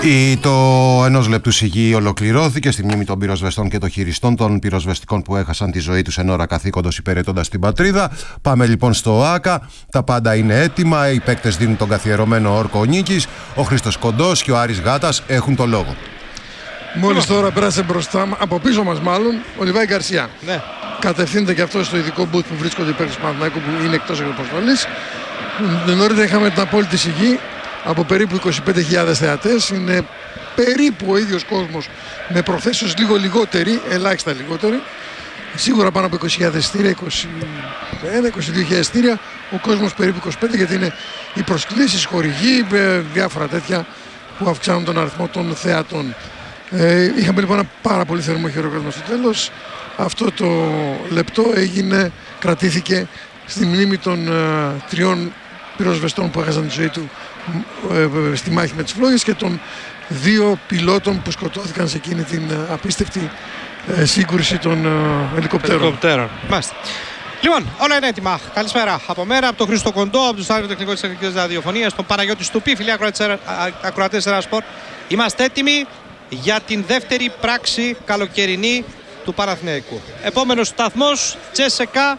Το ενός λεπτού σιγή ολοκληρώθηκε στη μνήμη των πυροσβεστών και των χειριστών των πυροσβεστικών που έχασαν τη ζωή τους εν ώρα καθήκοντος υπηρετώντας την πατρίδα. Πάμε λοιπόν στο ΆΚΑ. Τα πάντα είναι έτοιμα. Οι παίκτες δίνουν τον καθιερωμένο όρκο νίκης. Ο Χρήστος Κοντός και ο Άρης Γάτας έχουν το λόγο. Μόλις τώρα πέρασε μπροστά, από πίσω μας μάλλον, ο Λιβάη Γκαρσία. Ναι. Κατευθύνεται και αυτό στο ειδικό booth που βρίσκονται οι παίκτες του Παναθηναϊκού που είναι εκτός αποστολής. Νωρίτερα είχαμε την απόλυτη σιγή από περίπου 25.000 θεατές. Είναι περίπου ο ίδιος κόσμος με προθέσεις λίγο λιγότεροι, ελάχιστα λιγότεροι. Σίγουρα πάνω από 20.000 εισιτήρια, 21-22.000 εισιτήρια. Ο κόσμος περίπου 25, γιατί είναι οι προσκλήσεις, χορηγοί, διάφορα τέτοια που αυξάνουν τον αριθμό των θεατών. Είχαμε λοιπόν ένα πάρα πολύ θερμό χειροκρότημα στο τέλος. Αυτό το λεπτό κρατήθηκε στη μνήμη των τριών πυροσβεστών που έχασαν τη ζωή του στη μάχη με τις φλόγες και των δύο πιλότων που σκοτώθηκαν σε εκείνη την απίστευτη σύγκρουση των ελικοπτέρων. Μάλιστα. Λοιπόν, όλα είναι έτοιμα. Καλησπέρα από μέρα, από τον Χρήστο Κοντό, από τον Στάδιο Τεχνικό της Ελληνικής Ραδιοφωνίας, τον Παναγιώτη Στουπή, φιλιά ακροατές Ερασπορ. Είμαστε έτοιμοι για την δεύτερη πράξη καλοκαιρινή του Παναθηναϊκού. Επόμενος σταθμός, Τσέσεκα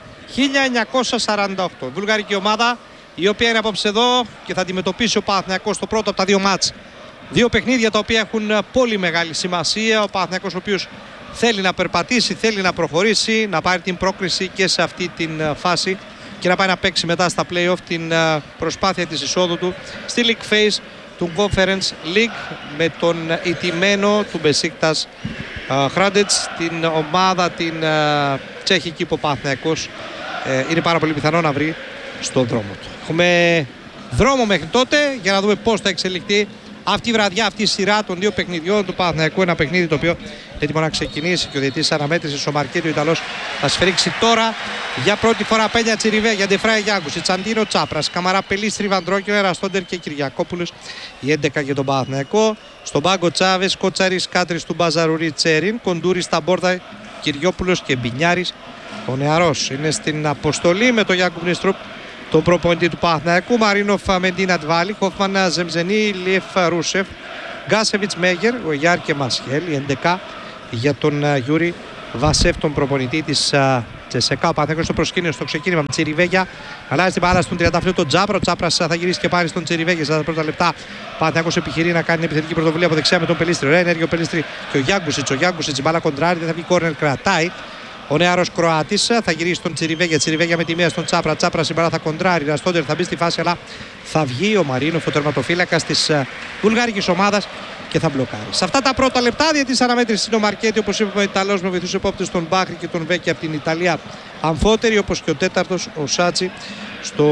1948. Βουλγαρική ομάδα, η οποία είναι απόψε εδώ και θα αντιμετωπίσει ο Παναθηναϊκός το πρώτο από τα δύο μάτς. Δύο παιχνίδια τα οποία έχουν πολύ μεγάλη σημασία. Ο Παναθηναϊκός ο οποίος θέλει να περπατήσει, θέλει να προχωρήσει, να πάρει την πρόκριση και σε αυτή την φάση και να πάει να παίξει μετά στα play-off την προσπάθεια της εισόδου του στη League Phase του Conference League με τον ηττημένο του Μπεσίκτας Χράντετς, την ομάδα την τσέχικη που ο Παναθηναϊκός είναι πάρα πολύ πιθανό να βρει στον δρόμο του. Έχουμε δρόμο μέχρι τότε για να δούμε πώς θα εξελιχθεί αυτή η βραδιά, αυτή η σειρά των δύο παιχνιδιών του Παναθηναϊκού. Ένα παιχνίδι το οποίο έτοιμο να ξεκινήσει και ο διαιτητής αναμέτρησης ο Μαρκέτη ο Ιταλός θα σφυρίξει τώρα για πρώτη φορά. Πένια Τσιριβέ για Ντεφράι Γιάγκουσιτς, Τσαντίνο Τσάπρας, Καμαρά Πελίστρη, Βαντρόκιο, Εραστόντερ και Κυριακόπουλος. Η 11 για τον Παναθηναϊκό. Στον πάγκο Τσάβες, Κότσαρης, Κάτρης του Μπαζαρουρί, Τσέριν, Κοντούρης στα μπόρτα, Κυριόπουλος και Μπινιάρης. Ο νεαρός είναι στην αποστολή με τον Γιάκουμ Νιστρούπ, τον προπονητή του Παναθηναϊκού. Μαρίνοφ Μεντίνα Τβάλη, Χόφμαν Ζεμζενή, Λιεφ Ρούσεφ, Γκάσεβιτς Μέγερ, ο Γιάρ και Μασχέλ. Η 11 για τον Γιούρι Βασέφ, τον προπονητή της Τσεσεκά. Ο Παναθηναϊκός στο προσκήνιο στο ξεκίνημα με Τσιριβέγια. Αλλάζει την μπάλα στον τριανταφύλλο τον Τζάπρα. Ο Τσάπρας θα γυρίσει και πάρει στον Τσιριβέγια στα πρώτα λεπτά. Ο Παναθηναϊκός επιχειρεί να κάνει επιθετική πρωτοβουλία από δεξιά με τον Πελίστρη. Ωραία ενέργεια ο Πελίστρη και ο Γιάγκουσιτς. Ο Γιάγκουσιτς, η μπάλα κοντράρει, δεν θα βγει κόρνερ, κρατάει. Ο νεαρός Κροάτης θα γυρίσει στον Τσιριβέγια. Τσιριβέγια με τη μία στον Τσάπρα. Τσάπρα συμπαρά θα κοντράρει. Ραστόντερ θα μπει στη φάση, αλλά θα βγει ο Μαρίνοφ, ο τερματοφύλακας της βουλγαρικής ομάδας και θα μπλοκάρει. Σε αυτά τα πρώτα λεπτά διαιτητής αναμέτρησης είναι ο Μαρκέτη, όπως είπαμε, ο Ιταλός με βοηθούς επόπτες τον Μπάχρη και τον Βέκη από την Ιταλία. Αμφότεροι, όπως και ο τέταρτος, ο Σάτσι. Στο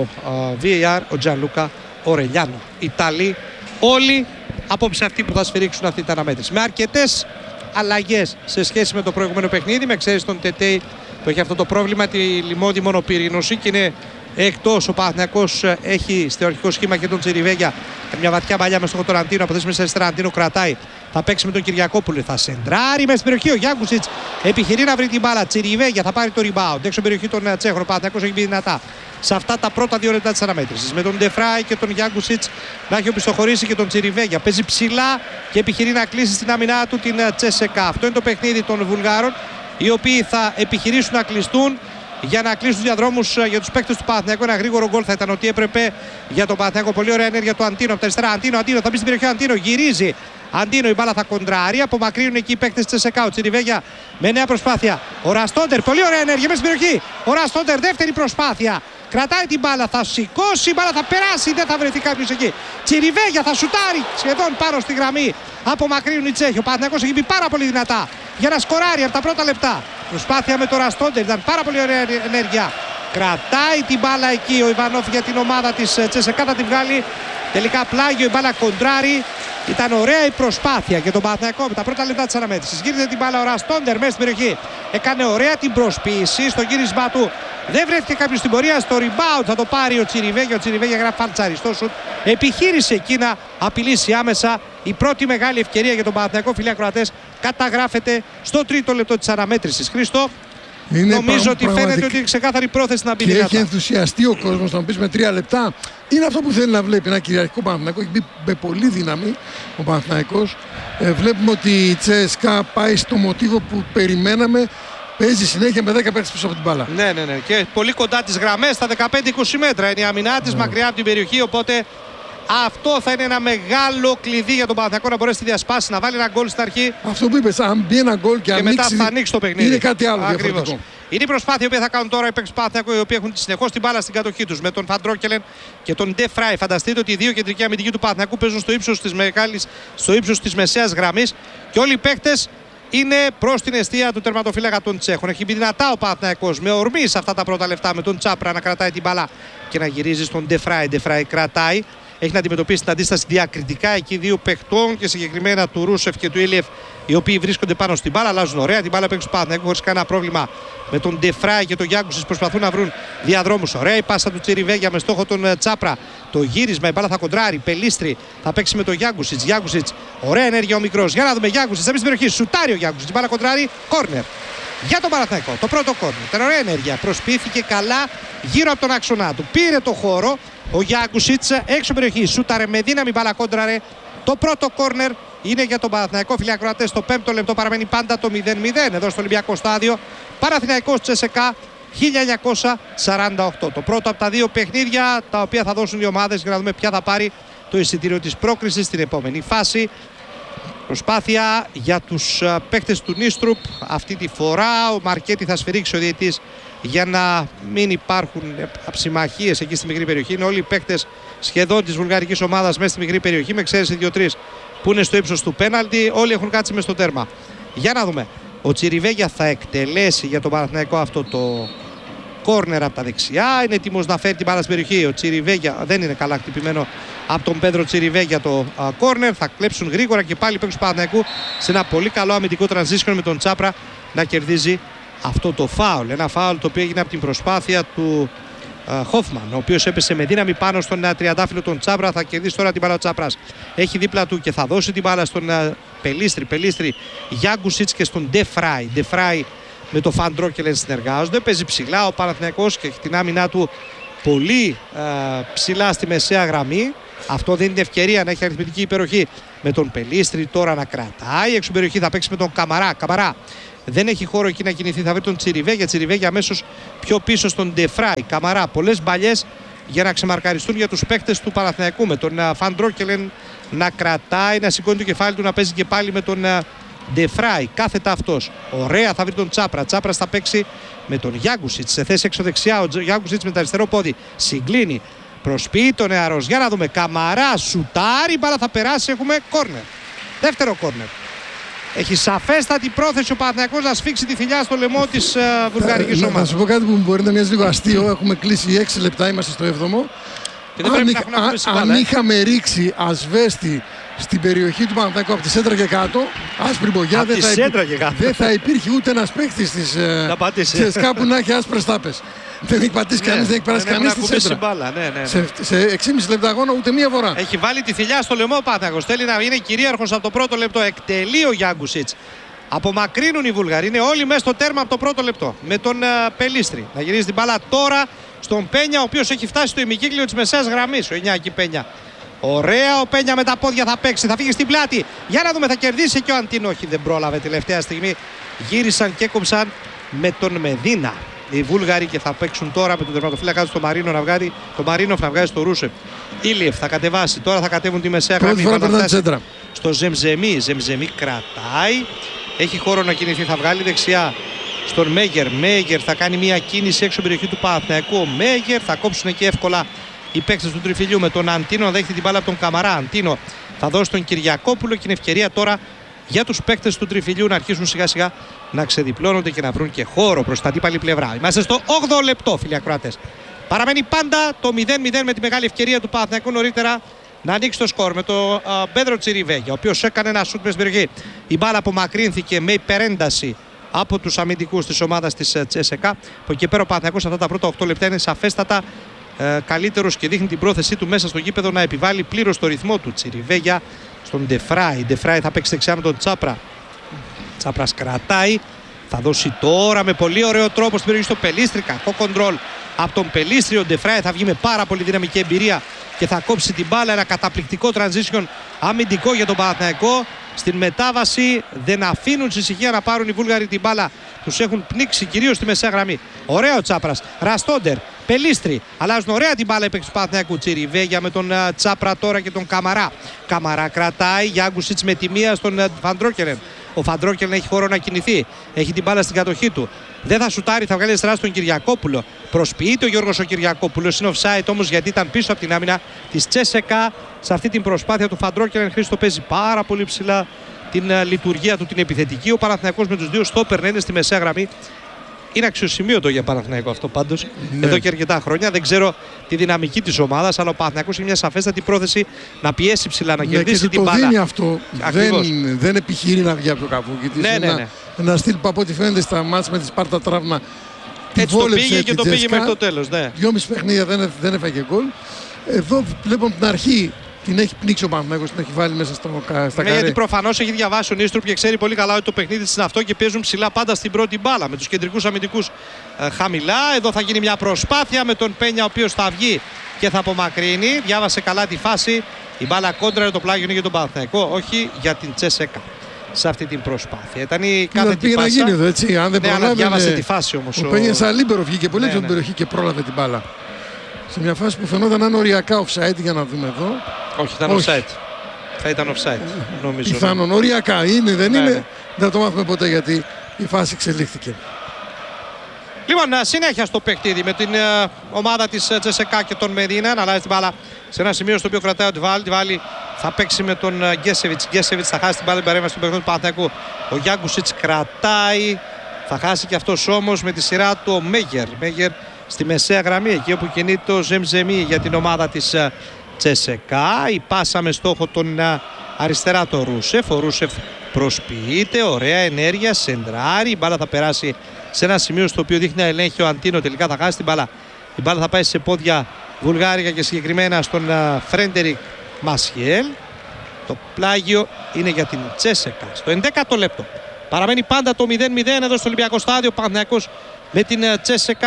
VAR ο Τζανλούκα Ορελιάνο. Ιταλοί όλοι απόψε αυτοί που θα σφυρίξουν αυτή την αναμέτρηση. Με αρκετές αλλαγές σε σχέση με το προηγούμενο παιχνίδι, με εξαίρεση τον Τετέι που έχει αυτό το πρόβλημα, τη λιμώδη μονοπυρήνωση και είναι εκτός. Ο Παναθηναϊκός έχει στο αρχικό σχήμα και τον Τσιριβέγια. Μια βαθιά παλιά με στόχο τον Αντίνο, από θέση μέσα αριστερά. Αντίνο κρατάει. Θα παίξει με τον Κυριακόπουλο. Θα σεντράρει μέσα στην περιοχή. Ο Γιάγκουσιτς επιχειρεί να βρει την μπάλα. Τσιριβέγια θα πάρει το rebound. Έξω περιοχή των Τσέχων. Ο Παναθηναϊκός έχει μπει δυνατά σε αυτά τα πρώτα δύο λεπτά της αναμέτρησης. Με τον Ντεφράι και τον Γιάγκουσιτς να έχει οπισθοχωρήσει και τον Τσιριβέγια. Παίζει ψηλά και επιχειρεί να κλείσει στην άμυνά του την Τσέσεκα. Αυτό είναι το παιχνίδι των Βουλγάρων, οι οποίοι θα επιχειρήσουν να κλειστούν για να κλείσουν τους διαδρόμους για τους παίκτες του Παναθηναϊκού. Ένα γρήγορο γκολ θα ήταν ό,τι έπρεπε για τον Παναθηναϊκό. Πολύ ωραία ενέργεια του Αντίνο από τα αριστερά. Αντίνο θα μπει στην περιοχή. Αντίνο γυρίζει. Αντίνο, η μπάλα θα κοντράρει. Απομακρύνουν εκεί οι παίκτες της Τσεσεκά. Ο Τσιριβέγια με νέα προσπάθεια. Ο Ραστόντερ, πολύ ωραία ενέργεια μέσα στην περιοχή. Ο Ραστόντερ, δεύτερη προσπάθεια. Κρατάει την μπάλα, θα σηκώσει, η μπάλα θα περάσει, δεν θα βρεθεί κάποιος εκεί. Τσιριβέγια θα σουτάρει σχεδόν πάνω στη γραμμή. Απομακρύνουν οι Τσέχοι. Ο Παναθηναϊκός έχει μπει πάρα πολύ δυνατά για να σκοράρει από τα πρώτα λεπτά. Προσπάθεια με τον Ραστόντερ, ήταν πάρα πολύ ωραία ενέργεια. Κρατάει την μπάλα εκεί ο Ιβανόφ για την ομάδα της Τσεσεκά, θα την βγάλει. Τελικά πλάγιο, η μπάλα κοντράρει. Ήταν ωραία η προσπάθεια για τον Παναθηναϊκό με τα πρώτα λεπτά της αναμέτρησης. Γύριζε την μπάλα ο Ραστόντερ μέσα στην περιοχή. Έκανε ωραία την προσποίηση στο γύρισμά του. Δεν βρέθηκε κάποιος στην πορεία. Στο rebound θα το πάρει ο Τσιριβέγια. Ο Τσιριβέγια γράφει φαλτσαριστό σουτ. Επιχείρησε εκεί να απειλήσει άμεσα. Η πρώτη μεγάλη ευκαιρία για τον Παναθηναϊκό, φίλοι ακροατές, καταγράφεται στο τρίτο λεπτό της αναμέτρησης. Χρήστο, Νομίζω ότι φαίνεται ότι είναι ξεκάθαρη πρόθεση να μπει. Και έχει ενθουσιαστεί ο κόσμος, να μου πεις με 3 λεπτά. Είναι αυτό που θέλει να βλέπει ένα κυριαρχικό Παναθηναϊκό. Έχει μπει με πολύ δύναμη ο Παναθηναϊκός. Βλέπουμε ότι η CSKA πάει στο μοτίβο που περιμέναμε. Παίζει συνέχεια με 10 παίκτες πίσω από την μπάλα. Ναι. Και πολύ κοντά τις γραμμές, στα 15-20 μέτρα είναι η αμυνά της, μακριά από την περιοχή. Οπότε αυτό θα είναι ένα μεγάλο κλειδί για τον Παναθηναϊκό να μπορέσει τη διασπάση, να βάλει ένα γκολ στην αρχή. Αυτό που είπες, αν μπει ένα γκολ και μετά θα ανοίξει το παιχνίδι. Είναι κάτι άλλο διαφορετικό. Είναι η προσπάθεια που θα κάνουν τώρα οι παίκτες του Παναθηναϊκού, οι οποίοι έχουν συνεχώς την μπάλα στην κατοχή τους με τον Φαντρόκελεν και τον Ντε Φράι. Φανταστείτε ότι οι δύο κεντρικοί αμυντικοί του Παναθηναϊκού παίζουν στο ύψος της μεσαίας γραμμής και όλοι οι παίκτες είναι προς την εστία του τερματοφύλακα των Τσέχων. Έχει μπει δυνατά ο Παναθηναϊκός με ορμή σε αυτά τα πρώτα λεπτά με τον Τσάπρα να κρατάει την μπάλα και να γυρίζει στον Ντε Φράι. Ντε Φράι κρατάει. Έχει να αντιμετωπίσει την αντίσταση διακριτικά εκεί δύο παιχτών και συγκεκριμένα του Ρούσεφ και του Ήλιεφ, οι οποίοι βρίσκονται πάνω στην μπάλα. Αλλάζουν ωραία την μπάλα παίξουν Παναθηναϊκού χωρίς κανένα πρόβλημα. Με τον Ντε Φράι και τον Γιάγκουσιτς προσπαθούν να βρουν διαδρόμους. Ωραία η πάσα του Τσιριβέγια με στόχο τον Τσάπρα. Το γύρισμα, η μπάλα θα κοντράρει. Πελίστρη θα παίξει με τον Γιάγκουσιτς. Γιάγκουσιτς, ωραία ενέργεια ο μικρός. Για να δούμε Γιάγκουσιτς, θα μπει στην περιοχή. Σουτάρει ο Γιάγκουσιτς. Η μπάλα κοντράρει. Κόρνερ. Για τον Παναθηναϊκό, το πρώτο κόρνερ. Ήταν ωραία ενέργεια. Προσποιήθηκε καλά γύρω από τον άξονα του. Πήρε το χώρο. Ο Γιάγκουσιτς έξω περιοχή. Σούταρε με δύναμη, μπάλα κόντραρε. Το πρώτο κόρνερ είναι για τον Παναθηναϊκό. Φίλοι ακροατές, στο 5ο λεπτό παραμένει πάντα το 0-0 εδώ στο Ολυμπιακό Στάδιο. Παναθηναϊκός CSKA 1948. Το πρώτο από τα δύο παιχνίδια τα οποία θα δώσουν οι ομάδες για να δούμε ποια θα πάρει το εισιτήριο της πρόκρισης στην επόμενη φάση. Προσπάθεια για τους παίκτες του Νίστρουπ. Αυτή τη φορά ο Μαρκέτη θα σφυρίξει ο διαιτητής για να μην υπάρχουν αψημαχίες εκεί στη μικρή περιοχή. Είναι όλοι οι παίκτες σχεδόν της βουλγαρικής ομάδας μέσα στη μικρή περιοχή, με εξαίρεση 2-3 που είναι στο ύψος του πέναλτι. Όλοι έχουν κάτσει μες στο τέρμα. Για να δούμε. Ο Τσιριβέγια θα εκτελέσει για τον Παναθηναϊκό αυτό το κόρνερ από τα δεξιά. Είναι έτοιμος να φέρει την μπάλα στην περιοχή. Ο Τσιριβέγια δεν είναι καλά χτυπημένο από τον Πέδρο Τσιριβέγια το κόρνερ. Θα κλέψουν γρήγορα και πάλι παίξουν του Παναθηναϊκού σε ένα πολύ καλό αμυντικό transition με τον Τσάπρα να κερδίζει αυτό το φάουλ. Ένα φάουλ το οποίο έγινε από την προσπάθεια του Χόφμαν, ο οποίος έπεσε με δύναμη πάνω στον τριαντάφυλλο τον Τσάπρα. Θα κερδίσει τώρα την μπάλα ο Τσάπρας. Έχει δίπλα του και θα δώσει την μπάλα στον Πελίστρη, Γιάγκουσιτς και στον Ντε Φράι. Ντε Φράι με το Φαντρόκελεν συνεργάζονται. Παίζει ψηλά ο Παναθηναϊκός και έχει την άμυνά του πολύ ψηλά στη μεσαία γραμμή. Αυτό δίνει την ευκαιρία να έχει αριθμητική υπεροχή με τον Πελίστρη τώρα να κρατάει. Έξω περιοχή θα παίξει με τον Καμαρά. Δεν έχει χώρο εκεί να κινηθεί. Θα βρει τον Τσιριβέγια αμέσως πιο πίσω στον Ντε Φράι. Καμαρά, πολλές μπαλιές για να ξεμαρκαριστούν για τους παίκτες του Παναθηναϊκού. Με τον Φαντρόκελεν να κρατάει, να σηκώνει το κεφάλι του, να παίζει και πάλι με τον Ντε Φράι. Κάθετα αυτός. Ωραία, θα βρει τον Τσάπρα. Τσάπρας θα παίξει με τον Γιάγκουσιτς σε θέση έξω δεξιά. Ο Γιάγκουσιτς με το αριστερό πόδι συγκλίνει. Προσποιεί τον νεαρός. Για να δούμε. Καμαρά, σουτάρει, μπάλα θα περάσει. Έχουμε κόρνερ. Δεύτερο κόρνερ. Έχει σαφέστατη πρόθεση ο Παναθηναϊκός να σφίξει τη θηλιά στο λαιμό της βουλγαρικής ομάδας. Να σου πω κάτι που μπορεί να μοιάζει λίγο αστείο. Έχουμε κλείσει 6 λεπτά, είμαστε στο 7ο. Αν είχαμε ρίξει ασβέστη στην περιοχή του Παναθηναϊκού από τη σέντρα και κάτω, άσπρη μπογιά, δεν θα υπήρχε ούτε ένας παίκτης της CSKA που να έχει άσπρες τάπες. Δεν έχει πατήσει κανείς, δεν έχει περάσει κανείς τη σέντρα. Σε 6,5 λεπτά αγώνα ούτε μία φορά. Έχει βάλει τη θηλιά στο λαιμό ο Παναθηναϊκός. Θέλει να είναι κυρίαρχος από το πρώτο λεπτό. Εκτελεί ο Γιάγκουσιτς. Απομακρύνουν οι Βουλγαροί. Είναι όλοι μέσα στο τέρμα από το πρώτο λεπτό. Με τον Πελίστρη να γυρίζει την μπάλα τώρα στον Πένια, ο οποίος έχει φτάσει στο ημικύκλιο της μεσαίας γραμμής. Ο Ινιάκη Πένια. Ωραία, ο Πένια με τα πόδια θα παίξει, θα φύγει στην πλάτη. Για να δούμε, θα κερδίσει και ο Αντίνο. Όχι, δεν πρόλαβε τελευταία στιγμή. Γύρισαν και έκοψαν με τον Μεδίνα οι Βούλγαροι και θα παίξουν τώρα με τον τερματοφύλακα του στο Μαρίνο να βγάλει. Το Μαρίνοφ να βγάζει στο Ρούσεφ. Ήλιεφ θα κατεβάσει. Τώρα θα κατέβουν τη μεσαία γραμμή. Στο Ζεμζεμί. Ζεμζεμί κρατάει. Έχει χώρο να κινηθεί. Θα βγάλει δεξιά στον Μέγερ. Μέγερ θα κάνει μια κίνηση έξω περιοχή του Παναθηναϊκού. Μέγερ θα κόψουν εκεί εύκολα οι παίκτες του Τριφυλιού με τον Αντίνο να δέχεται την μπάλα από τον Καμαρά. Αντίνο θα δώσει τον Κυριακόπουλο και είναι ευκαιρία τώρα για τους παίκτες του Τριφυλιού να αρχίσουν σιγά σιγά να ξεδιπλώνονται και να βρουν και χώρο προς την αντίπαλη πλευρά. Είμαστε στο 8ο λεπτό, φίλοι ακροατές. Παραμένει πάντα το 0-0 με τη μεγάλη ευκαιρία του Παναθηναϊκού νωρίτερα να ανοίξει το σκορ με τον Πέδρο Τσιριβέγια, ο οποίος έκανε ένα σουτ μέσα στην περιοχή. Η μπάλα απομακρύνθηκε με υπερένταση από τους αμυντικούς της ομάδας της CSKA. Από εκεί πέρα ο Παναθηναϊκός αυτά τα πρώτα 8 λεπτά είναι σαφέστατα καλύτερος και δείχνει την πρόθεσή του μέσα στο γήπεδο να επιβάλλει πλήρως το ρυθμό του. Τσιριβέγια στον Ντε Φράι. Ντε Φράι θα παίξει δεξιά με τον Τσάπρα. Τσάπρας κρατάει. Θα δώσει τώρα με πολύ ωραίο τρόπο στην περιοχή στο Πελίστρη. Κακό κοντρόλ από τον Πελίστρη. Ο Ντεφράι θα βγει με πάρα πολύ δυναμική εμπειρία και θα κόψει την μπάλα. Ένα καταπληκτικό transition αμυντικό για τον Παναθηναϊκό. Στην μετάβαση δεν αφήνουν στη ησυχία να πάρουν οι Βούλγαροι την μπάλα. Τους έχουν πνίξει κυρίως στη μεσαία γραμμή. Ωραίο Τσάπρας, Ραστόντερ, Πελίστρη. Αλλάζουν ωραία την μπάλα επέξω του Παναθηναϊκού. Τσιριβέγια με τον Τσάπρα τώρα και τον Καμαρά. Καμαρά κρατάει, Γιάγκουσιτς με τη μία στον Φαντρόκελεν. Ο Φαντρόκελεν έχει χώρο να κινηθεί. Έχει την μπάλα στην κατοχή του. Δεν θα σουτάρει, θα βγάλει αριστερά στον Κυριακόπουλο. Προσποιείται ο Γιώργος ο Κυριακόπουλος. Είναι offside όμως γιατί ήταν πίσω από την άμυνα της Τσέσεκα. Σε αυτή την προσπάθεια του Φαντρόκελεν, Χρήστο, παίζει πάρα πολύ ψηλά την λειτουργία του, την επιθετική. Ο Παναθηναϊκός με τους δύο στόπερ να είναι στη μεσαία γραμμή. Είναι αξιοσημείωτο για Παναθηναϊκό αυτό πάντως. Ναι. Εδώ και αρκετά χρόνια. Δεν ξέρω τη δυναμική της ομάδας, αλλά ο Παναθηναϊκός έχει μια σαφέστατη πρόθεση να πιέσει ψηλά, να κερδίσει την μπάλα. Το δίνει αυτό. Δεν επιχειρεί να βγει από το καβούκι της. Ένα στυλ που από ό,τι φαίνεται στα μάτς με τη Σπάρτα Τράβνα. Έτσι το πήγε και το πήγε μέχρι το τέλος. Ναι. 2,5 παιχνίδια δεν έφαγε γκολ. Εδώ βλέπουμε από την αρχή. Την έχει πνίξει ο Παναθηναϊκός, την έχει βάλει μέσα στα καρέ. Γιατί προφανώς έχει διαβάσει ο Νίστρουπ και ξέρει πολύ καλά ότι το παιχνίδι της είναι αυτό και παίζουν ψηλά πάντα στην πρώτη μπάλα με τους κεντρικούς αμυντικούς χαμηλά. Εδώ θα γίνει μια προσπάθεια με τον Πένια, ο οποίος θα βγει και θα απομακρύνει. Διάβασε καλά τη φάση. Η μπάλα κόντρα, το πλάγιο είναι για τον Παναθηναϊκό, όχι για την Τσέσεκα. Σε αυτή την προσπάθεια. Ήταν η κάθε πήγε να γίνει εδώ, έτσι. Αν δεν προλάβαινε, διάβασε τη φάση όμως. Ο Πένια σαν λίμπερο βγήκε πολύ από την περιοχή και πρόλαβε την μπάλα. Σε μια φάση που φαινόταν να είναι οριακά offside, για να δούμε εδώ. Όχι, ήταν offside. Θα ήταν offside, νομίζω. Πιθανόν, οριακά είναι, δεν είναι. Δεν θα το μάθουμε ποτέ γιατί η φάση εξελίχθηκε. Λοιπόν, συνέχεια στο παιχνίδι με την ομάδα της Τσεσεκά και τον Μεδίνα να αλλάζει την μπάλα σε ένα σημείο στο οποίο κρατάει ο Ντιβάλι. Ντιβάλι θα παίξει με τον Γκέσεβιτς. Γκέσεβιτς θα χάσει την μπάλα την παρέμβαση του παιχνιδιού του Παναθηναϊκού. Ο Γιάγκουσιτς κρατάει. Θα χάσει και αυτός όμως με τη σειρά του ο Μέγερ. Μέγερ στη μεσαία γραμμή, εκεί όπου κινεί το Ζεμζεμί για την ομάδα της Τσεσεκά. Η πάσα με στόχο τον αριστερά το Ρούσεφ. Ο Ρούσεφ προσποιείται, ωραία ενέργεια, σεντράρει. Η μπάλα θα περάσει σε ένα σημείο στο οποίο δείχνει να ελέγχει ο Αντίνο. Τελικά θα χάσει την μπάλα. Η μπάλα θα πάει σε πόδια βουλγάρικα και συγκεκριμένα στον Φρέντερικ Μασιέλ. Το πλάγιο είναι για την Τσέσεκα. Στο 11ο λεπτό παραμένει πάντα το 0-0 εδώ στο Ολυμπιακό Στάδιο. Παναθηναϊκός με την Τσέσεκα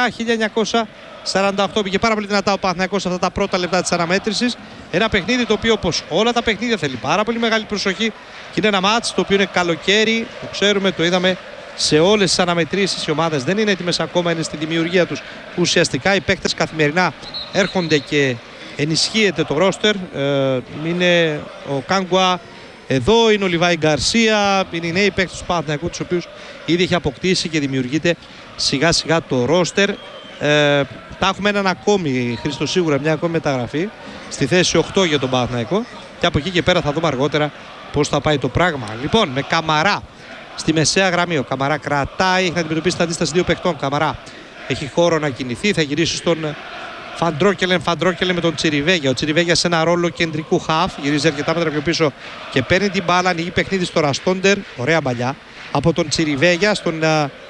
1948. Πήγε πάρα πολύ δυνατά ο Παναθηναϊκός αυτά τα πρώτα λεπτά της αναμέτρησης. Ένα παιχνίδι το οποίο, όπως όλα τα παιχνίδια, θέλει πάρα πολύ μεγάλη προσοχή. Και είναι ένα μάτς το οποίο είναι καλοκαίρι. Το ξέρουμε, το είδαμε σε όλες τις αναμετρήσεις. Οι ομάδες δεν είναι έτοιμες ακόμα, είναι στη δημιουργία τους. Ουσιαστικά οι παίκτες καθημερινά έρχονται και ενισχύεται το ρόστερ. Είναι ο Κάγκουα. Εδώ είναι ο Λιβάη Γκαρσία, είναι οι νέοι παίκτες του Παναθηναϊκού, τους οποίους ήδη έχει αποκτήσει και δημιουργείται σιγά σιγά το ρόστερ. Θα έχουμε έναν ακόμη, Χρήστο, σίγουρα μια ακόμη μεταγραφή στη θέση 8 για τον Παναθηναϊκό και από εκεί και πέρα θα δούμε αργότερα πώς θα πάει το πράγμα. Λοιπόν, με Καμαρά στη μεσαία γραμμή, ο Καμαρά κρατάει, έχει να αντιμετωπίσει την αντίσταση δύο παιχτών. Καμαρά έχει χώρο να κινηθεί, θα γυρίσει στον Φαντρόκελεν με τον Τσιριβέγια. Ο Τσιριβέγια σε ένα ρόλο κεντρικού χαφ. Γυρίζει αρκετά μέτρα πιο πίσω και παίρνει την μπάλα. Ανοίγει παιχνίδι στο Ραστόντερ. Ωραία μπαλιά από τον Τσιριβέγια στον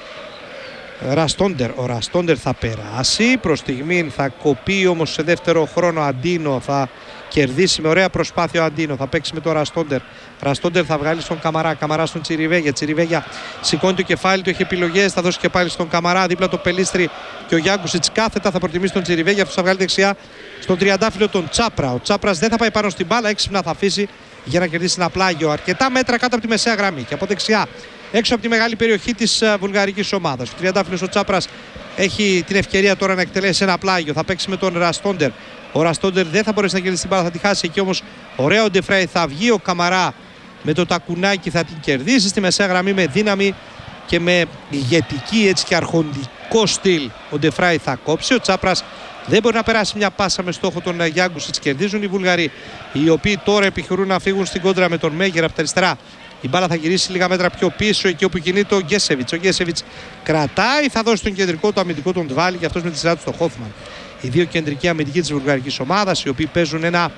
Ραστόντερ. Ο Ραστόντερ θα περάσει. Προς στιγμή θα κοπεί όμως σε δεύτερο χρόνο. Αντίνο θα κερδίσει με ωραία προσπάθεια. Ο Αντίνο θα παίξει με τον Ραστόντερ. Ραστόντερ θα βγάλει στον Καμαρά. Καμαρά στον Τσιριβέγια. Τσιριβέγια σηκώνει το κεφάλι του, έχει επιλογές. Θα δώσει και πάλι στον Καμαρά. Δίπλα το Πελίστρη και ο Γιάγκουσιτς κάθετα θα προτιμήσει τον Τσιριβέγια. Αυτό θα βγάλει δεξιά στον τριαντάφυλλο τον Τσάπρα. Ο Τσάπρας δεν θα πάει πάνω στην μπάλα. Έξυπνα θα αφήσει για να κερδίσει ένα πλάγιο. Αρκετά μέτρα κάτω από τη μεσαία γραμμή και από δεξιά έξω από τη μεγάλη περιοχή της βουλγαρικής ομάδας. Ο τριαντάφυλλος ο Τσάπρας έχει την ευκαιρία τώρα να εκτελέσει ένα πλάγιο. Θα παίξει με τον Ραστόντερ. Ο Ραστόντερ δεν θα μπορέσει να κερδίσει την μπάλα, θα τη χάσει εκεί όμως. Ωραία ο Ντεφράι, θα βγει ο Καμαρά με το τακουνάκι, θα την κερδίσει στη μεσαία γραμμή με δύναμη και με ηγετική έτσι και αρχοντικό στυλ. Ο Ντεφράι θα κόψει. Ο Τσάπρας δεν μπορεί να περάσει μια πάσα με στόχο τον Γιάγκουσιτς. Κερδίζουν οι Βουλγαροί, οι οποίοι τώρα επιχειρούν να φύγουν στην κόντρα με τον Μέγερ από τα αριστερά. Η μπάλα θα γυρίσει λίγα μέτρα πιο πίσω, εκεί όπου κινείται ο Γκέσεβιτς. Ο Γκέσεβιτς κρατάει, θα δώσει τον κεντρικό του αμυντικό τον Ντβάλι και αυτός με τη σειρά του στον Χόφμαν. Οι δύο κεντρικοί αμυντικοί της βουλγαρικής ομάδας, οι οποίοι παίζουν ένα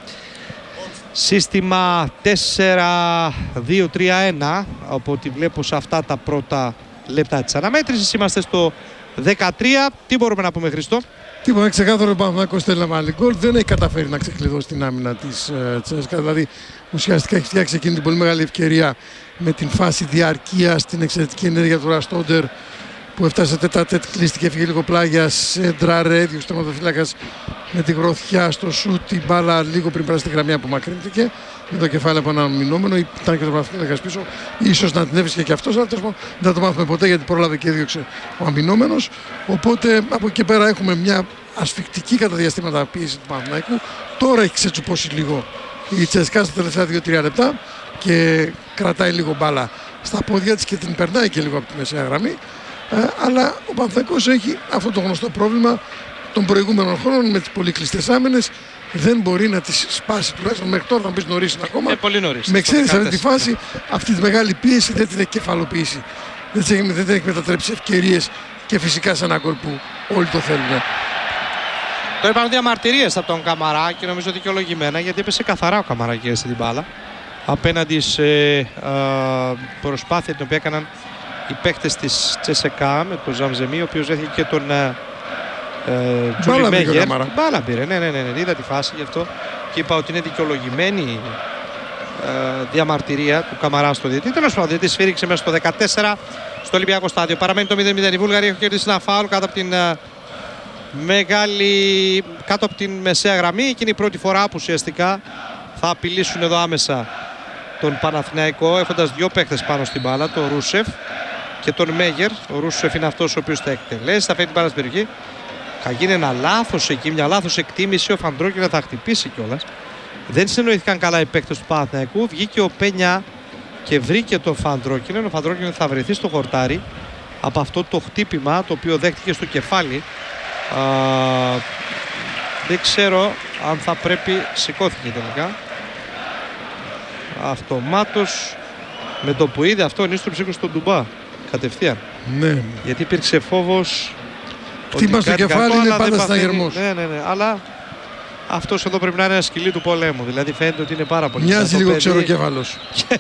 σύστημα 4-2-3-1, από ό,τι βλέπω σε αυτά τα πρώτα λεπτά της αναμέτρησης. Είμαστε στο 13. Τι μπορούμε να πούμε, Χριστό? Τίποτα, είναι ξεκάθαρο. Ο Παναθηναϊκός θέλει να βάλει γκολ. Δεν έχει καταφέρει να ξεκλειδώσει την άμυνα της Τσέσκα. Δηλαδή, ουσιαστικά έχει φτιάξει εκείνη την πολύ μεγάλη ευκαιρία με την φάση διαρκείας, την εξαιρετική ενέργεια του Ραστόντερ που έφτασε τέτα-τέτ, κλείστηκε, έφυγε λίγο πλάγια, σέντραρε, διότι ο τερματοφύλακας με τη γροθιά στο σουτ, την μπάλα λίγο πριν περάσει τη γραμμή απομακρύνθηκε. Με το κεφάλι από ένα αμυνόμενο, ήταν και ο τερματοφύλακας πίσω. Ίσως να την έβρισκε και αυτός, αλλά δεν θα το μάθουμε ποτέ γιατί πρόλαβε και έδιωξε ο αμυνόμενος. Οπότε από εκεί πέρα έχουμε μια ασφικτική κατά διαστήματα πίεση του Παναθηναϊκού. Τώρα έχει ξετσουπώσει λίγο η Τσέσκα στα τελευταία 2-3 λεπτά και κρατάει λίγο μπάλα στα πόδια της και την περνάει και λίγο από τη μεσαία γραμμή. Αλλά ο Παναθηναϊκός έχει αυτό το γνωστό πρόβλημα των προηγούμενων χρόνων με τις πολύ κλειστές άμυνες. Δεν μπορεί να τις σπάσει τουλάχιστον μέχρι τώρα, θα μπει νωρίς ακόμα. Πολύ νωρίς. Με εξαίρεση αυτή τη φάση, αυτή τη μεγάλη πίεση δεν την έχει κεφαλοποιήσει. Δεν την έχει μετατρέψει σε ευκαιρίες και φυσικά σε ένα γκολ που όλοι το θέλουν. Τώρα υπάρχουν διαμαρτυρίες από τον Καμαρά και νομίζω δικαιολογημένα, γιατί έπεσε καθαρά ο Καμαρά και στην μπάλα απέναντι σε προσπάθεια την οποία έκαναν οι παίκτες της Τσέσκα με τον Ζαμζεμί, ο οποίος δέχθηκε και τον Μπάλα πήρε. Μπάλα πήρε, ναι, είδα τη φάση γι' αυτό και είπα ότι είναι δικαιολογημένη διαμαρτυρία του Καμαρά στο διαιτητή. Τέλος πάντων, ο διαιτητής σφύριξε μέσα στο 14 στο Ολυμπιακό στάδιο. Παραμένει το 0-0. Οι Βούλγαροι έχουν κερδίσει ένα φάουλ κάτω από την κάτω από την μεσαία γραμμή. Εκείνη η πρώτη φορά που ουσιαστικά θα απειλήσουν εδώ άμεσα τον Παναθηναϊκό, έχοντας δύο παίκτες πάνω στην μπάλα, τον Ρούσεφ και τον Μέγερ. Ο Ρούσεφ είναι αυτός ο οποίος θα εκτελέσει, θα φέρει την μπάλα στην περιοχή. Θα γίνει ένα λάθος εκεί, μια λάθος εκτίμηση. Ο Φαντρόκινεν θα χτυπήσει κιόλας. Δεν συνοήθηκαν καλά οι παίκτες του Παναθηναϊκού. Βγήκε ο Πένια και βρήκε τον Φαντρόκινεν. Ο Φαντρόκινεν θα βρεθεί στο χορτάρι από αυτό το χτύπημα το οποίο δέχτηκε στο κεφάλι. Δεν ξέρω αν θα πρέπει. Σηκώθηκε τελικά. Αυτομάτως με το που είδε αυτό ενίστρεψε στον Ντουμπά κατευθείαν. Ναι. Γιατί υπήρξε φόβος. Χτύπημα στο κεφάλι, είναι πάντα συναγερμός. Ναι, αλλά αυτός εδώ πρέπει να είναι ένα σκυλί του πολέμου. Δηλαδή φαίνεται ότι είναι πάρα πολύ. Μοιάζει λίγο ξεροκέφαλος.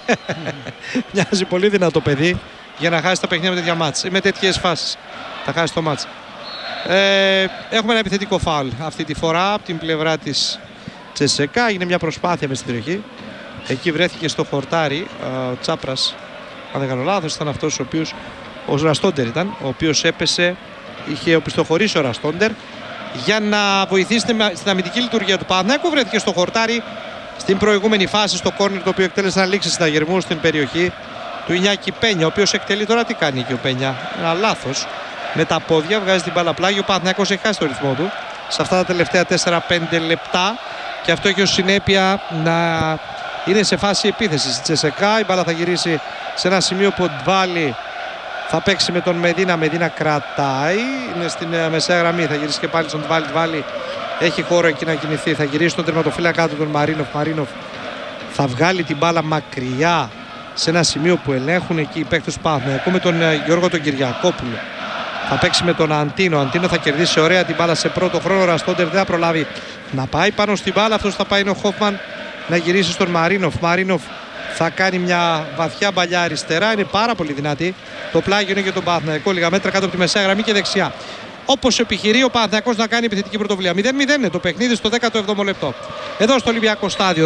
Μοιάζει πολύ δυνατό παιδί για να χάσει τα παιχνίδια με τέτοια μάτς. Με τέτοιες φάσεις θα χάσει το μάτς. Έχουμε ένα επιθετικό φάουλ αυτή τη φορά από την πλευρά της Τσέσκα. Έγινε μια προσπάθεια μες στην περιοχή. Εκεί βρέθηκε στο χορτάρι ο Τσάπρας, αν δεν κάνω λάθος, ήταν αυτός ο οποίος, ο Ραστόντερ ήταν, ο οποίος έπεσε, είχε οπισθοχωρήσει ο Ραστόντερ για να βοηθήσει στην αμυντική λειτουργία του Παναθηναϊκού. Βρέθηκε στο χορτάρι στην προηγούμενη φάση, στο κόρνερ το οποίο εκτέλεσε να λήξει συναγερμού στην περιοχή του Ινιάκη Πένια, ο οποίος εκτελεί τώρα τι κάνει και ο Πένια. Ένα λάθος με τα πόδια, βγάζει την μπάλα πλάγι. Ο Παναθηναϊκός έχει χάσει το ρυθμό του σε αυτά τα τελευταία 4-5 λεπτά και αυτό έχει ως συνέπεια να είναι σε φάση επίθεσης η Τσέσκα. Η μπάλα θα γυρίσει σε ένα σημείο που ο Ντβάλι θα παίξει με τον Μεδίνα. Μεδίνα κρατάει, είναι στην μεσαία γραμμή. Θα γυρίσει και πάλι στον Ντβάλι. Ντβάλι έχει χώρο εκεί να κινηθεί. Θα γυρίσει τον τερματοφύλακα του τον Μαρίνοφ. Μαρίνοφ θα βγάλει την μπάλα μακριά σε ένα σημείο που ελέγχουν εκεί οι παίκτες του Παναθηναϊκού με τον Γιώργο τον Κυριακόπουλο. Θα παίξει με τον Αντίνο. Ο Αντίνο θα κερδίσει ωραία την μπάλα σε πρώτο χρόνο. Ο Ραστόντερ δεν θα προλάβει να πάει πάνω στην μπάλα. Αυτός θα πάει είναι ο Χόφμαν να γυρίσει στον Μαρίνοφ. Μαρίνοφ θα κάνει μια βαθιά μπαλιά αριστερά. Είναι πάρα πολύ δυνατή. Το πλάγιο είναι για τον Παναθηναϊκό. Λίγα μέτρα κάτω από τη μεσαία γραμμή και δεξιά. Όπως επιχειρεί ο Παναθηναϊκός να κάνει επιθετική πρωτοβουλία. 0-0 είναι το παιχνίδι στο 17ο λεπτό. Εδώ στο Ολυμπιακό στάδιο.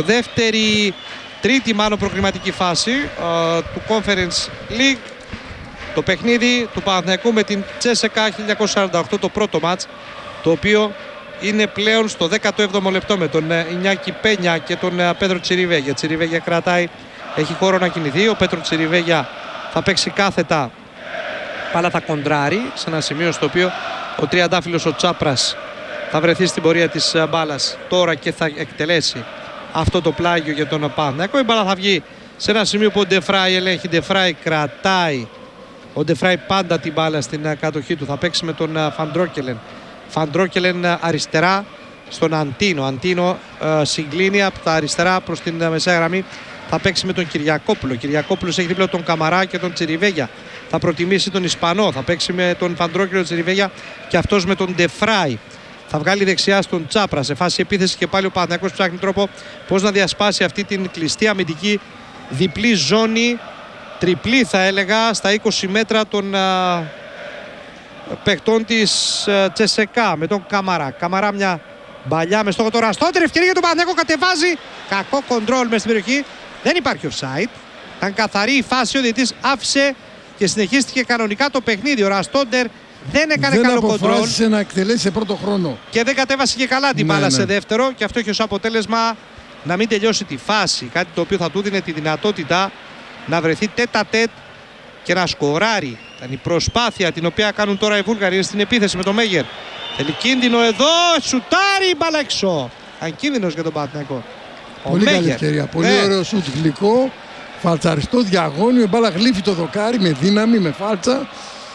Τρίτη μάλλον προκριματική φάση του Conference League. Το παιχνίδι του Παναθηναϊκού με την Τσέσκα 1948, το πρώτο μάτς, το οποίο είναι πλέον στο 17ο λεπτό με τον Ινιάκη Πένια και τον Πέτρο Τσιριβέγια. Τσιριβέγια κρατάει, έχει χώρο να κινηθεί. Ο Πέτρο Τσιριβέγια θα παίξει κάθετα, αλλά θα κοντράρει σε ένα σημείο στο οποίο ο τριαντάφυλλος ο Τσάπρας θα βρεθεί στην πορεία της μπάλας τώρα και θα εκτελέσει αυτό το πλάγιο για τον Παναθηναϊκό. Η μπάλα θα βγει σε ένα σημείο που ο Ντεφράι ελέγχει. Ντεφράι κρατάει. Ο Ντεφράι πάντα την μπάλα στην κατοχή του. Θα παίξει με τον Φαντρόκελεν. Φαντρόκελεν αριστερά στον Αντίνο. Αντίνο συγκλίνει από τα αριστερά προς την μεσαία γραμμή. Θα παίξει με τον Κυριακόπουλο. Ο Κυριακόπουλος έχει δίπλα τον Καμαρά και τον Τσιριβέγια. Θα προτιμήσει τον Ισπανό. Θα παίξει με τον Φαντρόκελο Τσιριβέγια και αυτός με τον Ντεφράι. Θα βγάλει δεξιά στον Τσάπρα σε φάση επίθεση και πάλι ο Παναθηναϊκός ψάχνει τρόπο πώς να διασπάσει αυτή την κλειστή αμυντική διπλή ζώνη. Τριπλή θα έλεγα στα 20 μέτρα των παιχτών της Τσεσεκά με τον Καμαρά. Καμαρά μια μπαλιά με στόχο το Ραστόντερ. Ευκαιρία για τον Παναθηναϊκό, κατεβάζει. Κακό κοντρόλ μέσα στην περιοχή. Δεν υπάρχει offside. Ήταν καθαρή η φάση. Ο διαιτητής άφησε και συνεχίστηκε κανονικά το παιχνίδι. Ο Ραστόντερ δεν έκανε καλό κοντρόλ. Δεν αποφάσισε να εκτελέσει σε πρώτο χρόνο. Και δεν κατέβασε και καλά την μπάλα σε δεύτερο. Και αυτό έχει ως αποτέλεσμα να μην τελειώσει τη φάση. Κάτι το οποίο θα του δίνει τη δυνατότητα να βρεθεί τέτα-τέτ και να σκοράρει. Ήταν η προσπάθεια την οποία κάνουν τώρα οι Βούλγαροι στην επίθεση με τον Μέγερ. Θέλει κίνδυνο εδώ, σουτάρει, μπάλα έξω. Αν κίνδυνος για τον Παναθηναϊκό. Πολύ καλή ευκαιρία, πολύ ωραίο σουτ, γλυκό, φαλτσαριστό, διαγώνιο, η μπάλα γλύφει το δοκάρι με δύναμη, με φάλτσα.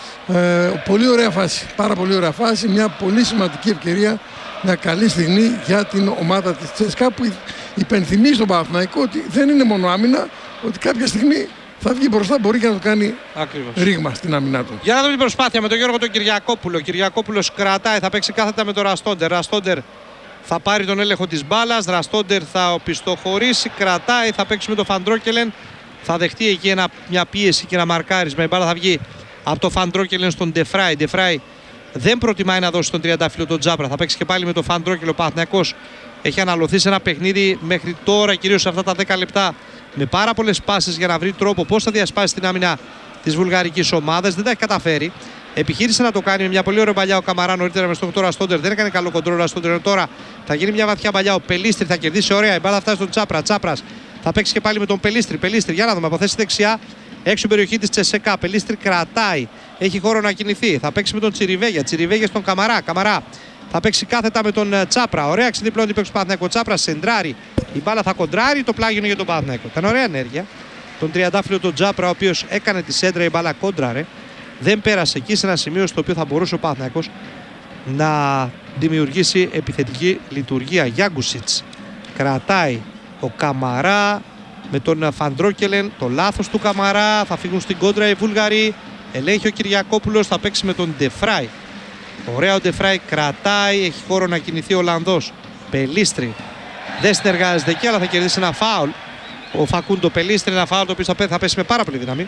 Πολύ ωραία φάση, πάρα πολύ ωραία φάση, μια πολύ σημαντική ευκαιρία, μια καλή στιγμή για την ομάδα της Τσέσκα που υπενθυμίζει στον Παναθηναϊκό ότι δεν είναι μόνο άμυνα, ότι κάποια στιγμή θα βγει μπροστά, μπορεί και να το κάνει ρήγμα στην άμυνά του. Για να δούμε την προσπάθεια με τον Γιώργο τον Κυριακόπουλο. Ο Κυριακόπουλος κρατάει, θα παίξει κάθετα με τον Ραστόντερ. Ραστόντερ θα πάρει τον έλεγχο της μπάλας. Ραστόντερ θα οπισθοχωρήσει, κρατάει, θα παίξει με τον Φαντρόκελεν. Θα δεχτεί εκεί μια πίεση και ένα μαρκάρισμα. Η μπάλα θα βγει από τον Φαντρόκελεν στον Ντεφράι. Ντεφράι δεν προτιμάει να δώσει τον τριαντάφυλλο τον Τζάπρα. Θα παίξει και πάλι με τον Φαντρόκελο. Ο Παναθηναϊκός έχει αναλωθεί σε ένα παιχνίδι μέχρι τώρα, κυρίως σε αυτά τα 10 λεπτά, με πάρα πολλές πάσες για να βρει τρόπο πώς θα διασπάσει την άμυνα της βουλγαρικής ομάδας. Δεν τα έχει καταφέρει. Επιχείρησε να το κάνει με μια πολύ ωραία παλιά ο Καμαρά νωρίτερα με στόχο τώρα Στόντερ. Δεν έκανε καλό κοντρόλ Στόντερ. Τώρα θα γίνει μια βαθιά παλιά. Ο Πελίστρη θα κερδίσει ωραία. Η μπάλα θα φτάσει στον Τσάπρα. Τσάπρας θα παίξει και πάλι με τον Πελίστρη. Πελίστρη, για να δούμε, από θέση δεξιά έξω περιοχή της Τσεσεκά. Πελίστρη κρατάει. Έχει χώρο να κινηθεί. Θα παίξει με τον Τσιριβέγια. Τσιριβέγια στον Καμαρά. Καμαρά θα παίξει κάθετα με τον Τσάπρα. Ωραία ξεδιπλώνει παίξει Παναθηναϊκό. Τσάπρα σεντράρει. Η μπάλα θα κοντράρει. Το πλάγιο είναι για τον Παναθηναϊκό. Ήταν ωραία ενέργεια. Τον τριαντάφυλλο τον Τσάπρα, ο οποίος έκανε τη σέντρα. Η μπάλα κόντραρε. Δεν πέρασε εκεί σε ένα σημείο στο οποίο θα μπορούσε ο Παναθηναϊκός να δημιουργήσει επιθετική λειτουργία. Γιάγκουσιτς κρατάει ο Καμαρά με τον Φαντρόκελεν. Το λάθος του Καμαρά. Θα φύγουν στην κόντρα οι Βούλγαροι. Ελέγχει ο Κυριακόπουλος. Θα παίξει με τον Ντεφράι. Ωραία, ο Ντεφράι κρατάει. Έχει χώρο να κινηθεί ο Ολλανδός. Πελίστρη δεν συνεργάζεται εκεί, αλλά θα κερδίσει ένα φάουλ. Ο Φακούντο Πελίστρη, ένα φάουλ το οποίο θα πέσει με πάρα πολύ δύναμη.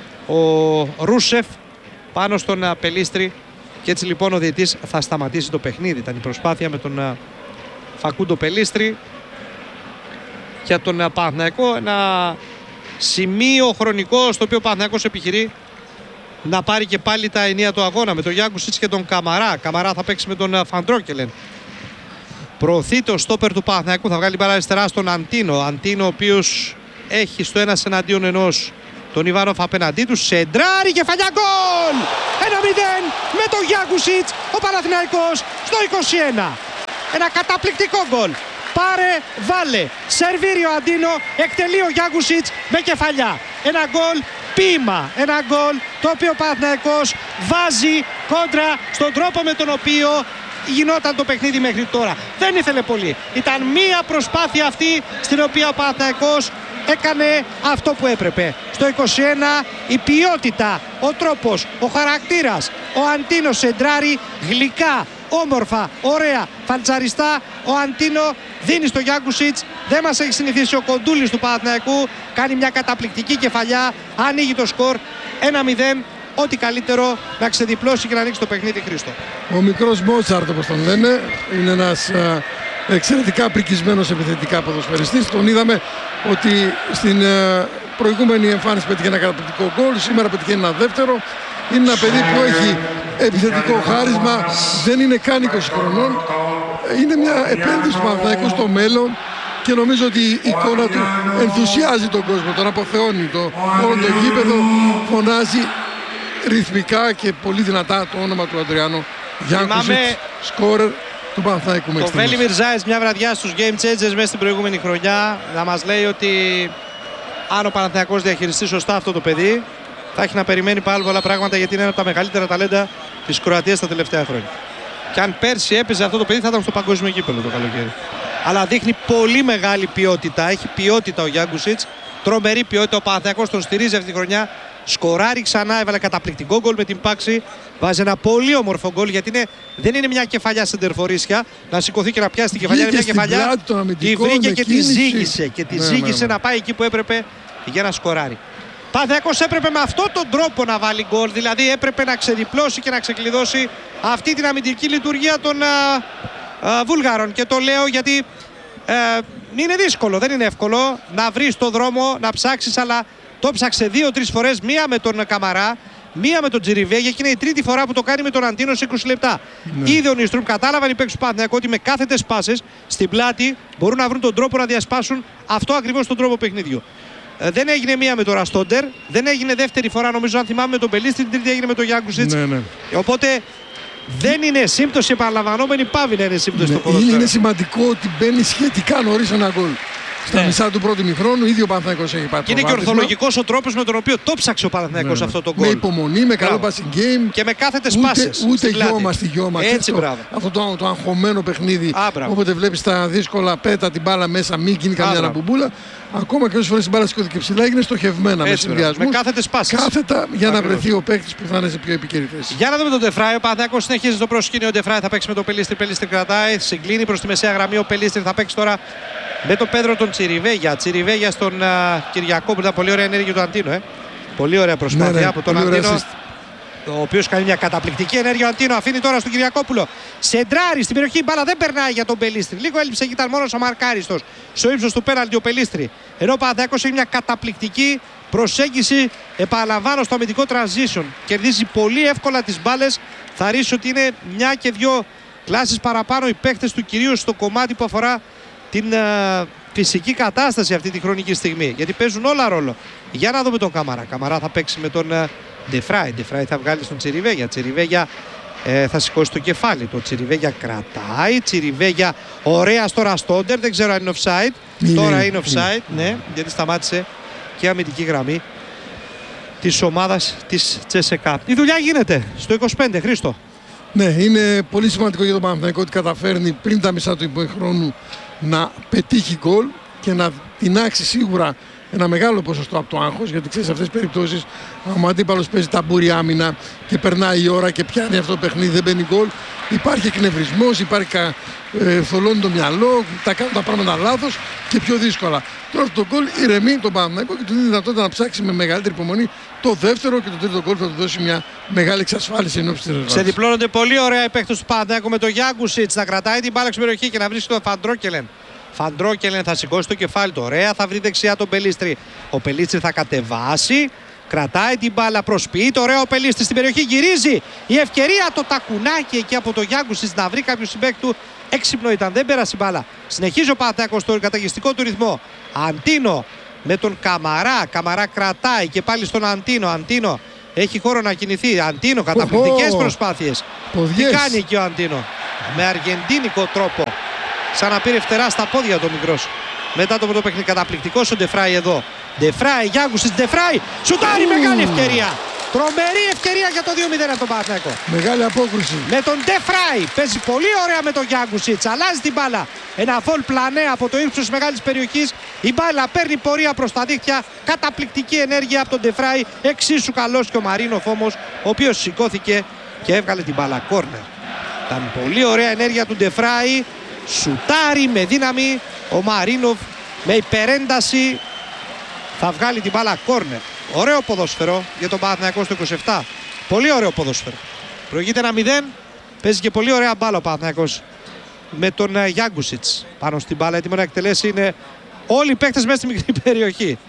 Ο Ρούσεφ πάνω στον Πελίστρη. Και έτσι λοιπόν ο διαιτής θα σταματήσει το παιχνίδι. Ήταν η προσπάθεια με τον Φακούντο Πελίστρη για τον Παναθηναϊκό. Ένα σημείο χρονικό στο οποίο ο Παναθηναϊκός επιχειρεί να πάρει και πάλι τα ενία του αγώνα με τον Γιάγκουσιτς και τον Καμαρά. Καμαρά θα παίξει με τον Φαντρόκελεν. Προωθεί το στόπερ του Παναθηναϊκού. Θα βγάλει μπάλα αριστερά στον Αντίνο. Αντίνο, ο οποίος έχει στο 1-1 τον Ιβάνοφ απέναντί του. Σεντράρι, κεφαλιά, γκολ! 1-0 με τον Γιάγκουσιτς. Ο Παναθηναϊκός στο 21. Ένα καταπληκτικό γκολ. Πάρε, βάλε. Σερβίρει ο Αντίνο. Εκτελεί ο Γιάγκουσιτς με κεφαλιά. Ένα γκολ ποίημα. Ένα γκολ το οποίο ο Παναθηναϊκός βάζει κόντρα στον τρόπο με τον οποίο γινόταν το παιχνίδι μέχρι τώρα. Δεν ήθελε πολύ. Ήταν μία προσπάθεια αυτή στην οποία ο Παναθηναϊκός έκανε αυτό που έπρεπε. Στο 21 η ποιότητα, ο τρόπος, ο χαρακτήρας. Ο Αντίνο σεντράρει γλυκά, όμορφα, ωραία, φαλτσαριστά. Ο Αντίνο δίνει στο Γιάγκουσιτς. Δεν μας έχει συνηθίσει ο Κοντούλης του Παναθηναϊκού. Κάνει μια καταπληκτική κεφαλιά. Ανοίγει το σκορ 1-0. Ό,τι καλύτερο να ξεδιπλώσει και να ανοίξει το παιχνίδι, Χρήστο. Ο μικρός Μότσαρτ, όπως τον λένε, είναι ένας εξαιρετικά πρικισμένος επιθετικά ποδοσφαιριστής. Τον είδαμε ότι στην προηγούμενη εμφάνιση πέτυχε ένα καταπληκτικό γκολ. Σήμερα πέτυχε ένα δεύτερο. Είναι ένα παιδί που έχει επιθετικό χάρισμα. Δεν είναι καν 20 χρονών. Είναι μια επένδυση του Παναθηναϊκού στο μέλλον. Και νομίζω ότι η εικόνα του ενθουσιάζει τον κόσμο. Τον αποθεώνει. Όλο το γήπεδο φωνάζει ρυθμικά και πολύ δυνατά το όνομα του Αντριάνο Γιάγκουσιτς, σκόρερ του Παναθηναϊκού. Το Βέλι Μιρζάης μια βραδιά στους Game Changers μέσα στην προηγούμενη χρονιά να μας λέει ότι αν ο Παναθηναϊκός διαχειριστεί σωστά αυτό το παιδί θα έχει να περιμένει πάρα πολλά πράγματα, γιατί είναι ένα από τα μεγαλύτερα ταλέντα της Κροατίας τα τελευταία χρόνια. Και αν πέρσι έπαιζε αυτό το παιδί θα ήταν στο παγκόσμιο κύπελλο το καλοκαίρι. Αλλά δείχνει πολύ μεγάλη ποιότητα. Έχει ποιότητα ο Γιάγκουσιτς, τρομερή ποιότητα. Ο Παναθηναϊκός τον στηρίζει αυτή τη χρονιά. Σκοράρει ξανά, έβαλε καταπληκτικό γκολ με την Πάξη. Βάζει ένα πολύ όμορφο γκολ, γιατί δεν είναι μια κεφαλιά σεντερφορίσια να σηκωθεί και να πιάσει την κεφαλιά. Είναι μια κεφαλιά. Τη βρήκε και τη ζήγησε. Και τη ζήγησε να πάει εκεί που έπρεπε για να σκοράρει. Παναθηναϊκός έπρεπε με αυτόν τον τρόπο να βάλει γκολ, δηλαδή έπρεπε να ξεδιπλώσει και να ξεκλειδώσει αυτή την αμυντική λειτουργία των Βούλγαρων. Και το λέω γιατί είναι δύσκολο, δεν είναι εύκολο να βρεις τον δρόμο, να ψάξεις, αλλά το ψάξε 2-3 φορές, μία με τον Καμαρά, μία με τον Τσιριβέγια, και είναι η τρίτη φορά που το κάνει με τον Αντίνο σε 20 λεπτά. Ναι. Είδε ο Νιστρουμ, κατάλαβαν οι παίκτες του Παναθηναϊκού ότι με κάθετες πάσες στην πλάτη μπορούν να βρουν τον τρόπο να διασπάσουν αυτό ακριβώς τον τρόπο παιχνιδιού. Δεν έγινε μία με τον Ραστόντερ, δεν έγινε δεύτερη φορά, νομίζω, αν θυμάμαι, με τον Πελίστρη, την τρίτη έγινε με τον Γιάνκουσιτς. Ναι. Οπότε δεν είναι σύμπτωση, επαναλαμβανόμενη πάβει να είναι σύμπτωση στο ποδόσφαιρο. Είναι σημαντικό ότι μπαίνει σχετικά νωρίς ένα γκολ. Στα μισά του πρώτου ημιχρόνου, ήδη ο Παναθηναϊκός έχει πάρει. Και είναι και ορθολογικός ο τρόπος με τον οποίο το ψάξε ο Παναθηναϊκός αυτό το γκολ. Με υπομονή, με καλό passing game. Και με κάθετες πάσες. Ούτε γιώμα. Έτσι, μπράβο. Αυτό το αγχωμένο παιχνίδι. Όποτε βλέπεις τα δύσκολα, πέτα την μπάλα μέσα, μην γίνει καμιά αναμπουμπούλα. Ακόμα και όσες φορές η μπάλα σηκώθηκε ψηλά, έγινε στοχευμένα με συνδυασμούς. Με κάθετες πάσες. Κάθετα για να βρεθεί ο παίκτης που θα είναι σε πιο επικαιρή θέση. Για να δούμε τον Ντεφράι. Ο Παναθηναϊκός συνεχίζει στο προσκήνιο. Ο Ντεφράι θα παίξει με τον Πελίστρη. Πελίστρη κρατάει, συγκλίνει προς τη μεσαία γραμμή. Ο Πελίστρη θα παίξει τώρα με τον Πέδρο τον Τσιριβέγια. Τσιριβέγια στον Κυριακό, που ήταν πολύ ωραία ενέργεια του Αντίνο. Πολύ ωραία προσπάθεια από τον Αντίνο, ο οποίος κάνει μια καταπληκτική ενέργεια. Ο Αντίνο αφήνει τώρα στον Κυριακόπουλο. Σεντράρει στην περιοχή, η μπάλα δεν περνάει για τον Πελίστρη. Λίγο έλειψε και ήταν μόνος ο μαρκάριστος στο ύψος του πέναλτι ο Πελίστρη. Ενώ ο Παναθηναϊκός έχει μια καταπληκτική προσέγγιση, επαναλαμβάνω, στο αμυντικό transition. Κερδίζει πολύ εύκολα τις μπάλες. Θα ρίξει ότι είναι μια και δύο κλάσεις παραπάνω οι παίκτες του, κυρίως στο κομμάτι που αφορά την φυσική κατάσταση αυτή τη χρονική στιγμή. Γιατί παίζουν όλα ρόλο. Για να δούμε τον Καμαρά. Καμαρά θα παίξει με τον Ντεφράι. Ντεφράι θα βγάλει στον Τσιριβέγια. Τσιριβέγια θα σηκώσει το κεφάλι. Το Τσιριβέγια κρατάει. Τσιριβέγια ωραία στο Ραστόντερ. Δεν ξέρω αν είναι offside. Τώρα είναι offside. Ναι, γιατί σταμάτησε και αμυντική γραμμή της ομάδας της Τσέσεκα. Η δουλειά γίνεται στο 25, Χρήστο. Ναι, είναι πολύ σημαντικό για τον Παναθηναϊκό ότι καταφέρνει πριν τα μισά του ημιχρόνου να πετύχει γκολ και να τεινάξει σίγουρα ένα μεγάλο ποσοστό από το άγχος, γιατί ξέρεις, σε αυτές τις περιπτώσεις, αν ο αντίπαλος παίζει ταμπούρι άμυνα και περνάει η ώρα και πιάνει αυτό το παιχνίδι, δεν μπαίνει γκολ, υπάρχει εκνευρισμός, υπάρχει θολώνει το μυαλό, τα κάνουν τα πράγματα λάθος και πιο δύσκολα. Τώρα αυτό το γκολ ηρεμεί τον Παναθηναϊκό και του δίνει δυνατότητα να ψάξει με μεγαλύτερη υπομονή το δεύτερο, και το τρίτο γκολ θα του δώσει μια μεγάλη εξασφάλιση ενώπιση της ρευστότητας. Ξεδιπλώνονται πολύ ωραία οι παίκτες του Παναθηναϊκού με τον Γιάνκουσιτς να κρατάει την μπάλα στην περιοχή και να βρίσκει τον Φαντρόκελεν. Φαντρόκελεν θα σηκώσει το κεφάλι του. Ωραία, θα βρει δεξιά τον Πελίστρη. Ο Πελίστρη θα κατεβάσει. Κρατάει την μπάλα, προσποιεί το ωραίο Πελίστρη στην περιοχή. Γυρίζει η ευκαιρία, το τακουνάκι εκεί από το Γιάνκουσιτς να βρει κάποιο συμπαίκτη του. Έξυπνο ήταν, δεν πέρασε η μπάλα. Συνεχίζει ο Παναθηναϊκός στο καταγιστικό του ρυθμό. Αντίνο με τον Καμαρά. Καμαρά κρατάει και πάλι στον Αντίνο. Αντίνο έχει χώρο να κινηθεί. Αντίνο, καταπληκτικές προσπάθειες. Τι κάνει εκεί ο Αντίνο? Με αργεντίνικο τρόπο. Σαν να πήρε φτερά στα πόδια το μικρός. Μετά το πρώτο παιχνίδι, καταπληκτικός ο Ντεφράι εδώ. Ντεφράι, Γιάνκουσιτς, Ντεφράι. Σουτάρει, μεγάλη ευκαιρία. Τρομερή ευκαιρία για το 2-0 από τον Παναθηναϊκό. Μεγάλη απόκριση. Με τον Ντεφράι παίζει πολύ ωραία με τον Γιάνκουσιτς. Αλλάζει την μπάλα. Ένα βολ πλανέ από το ύψος της μεγάλης περιοχής. Η μπάλα παίρνει πορεία προς τα δίχτυα. Καταπληκτική ενέργεια από τον Ντεφράι. Εξίσου καλός και ο Μαρίνοφ όμως, ο οποίος σηκώθηκε και έβγαλε την μπάλα κόρνερ. Ήταν πολύ ωραία ενέργεια του Ντεφράι. Σουτάρει με δύναμη ο Μαρίνοφ με υπερένταση. Θα βγάλει την μπάλα κόρνερ. Ωραίο ποδόσφαιρο για τον Παναθηναϊκό στο 27. Πολύ ωραίο ποδόσφαιρο. Προηγείται 1-0. Παίζει και πολύ ωραία μπάλα ο Παναθηναϊκός με τον Γιάνκουσιτς πάνω στην μπάλα. Έτοιμο να εκτελέσει. Είναι όλοι οι παίκτες μέσα στη μικρή περιοχή.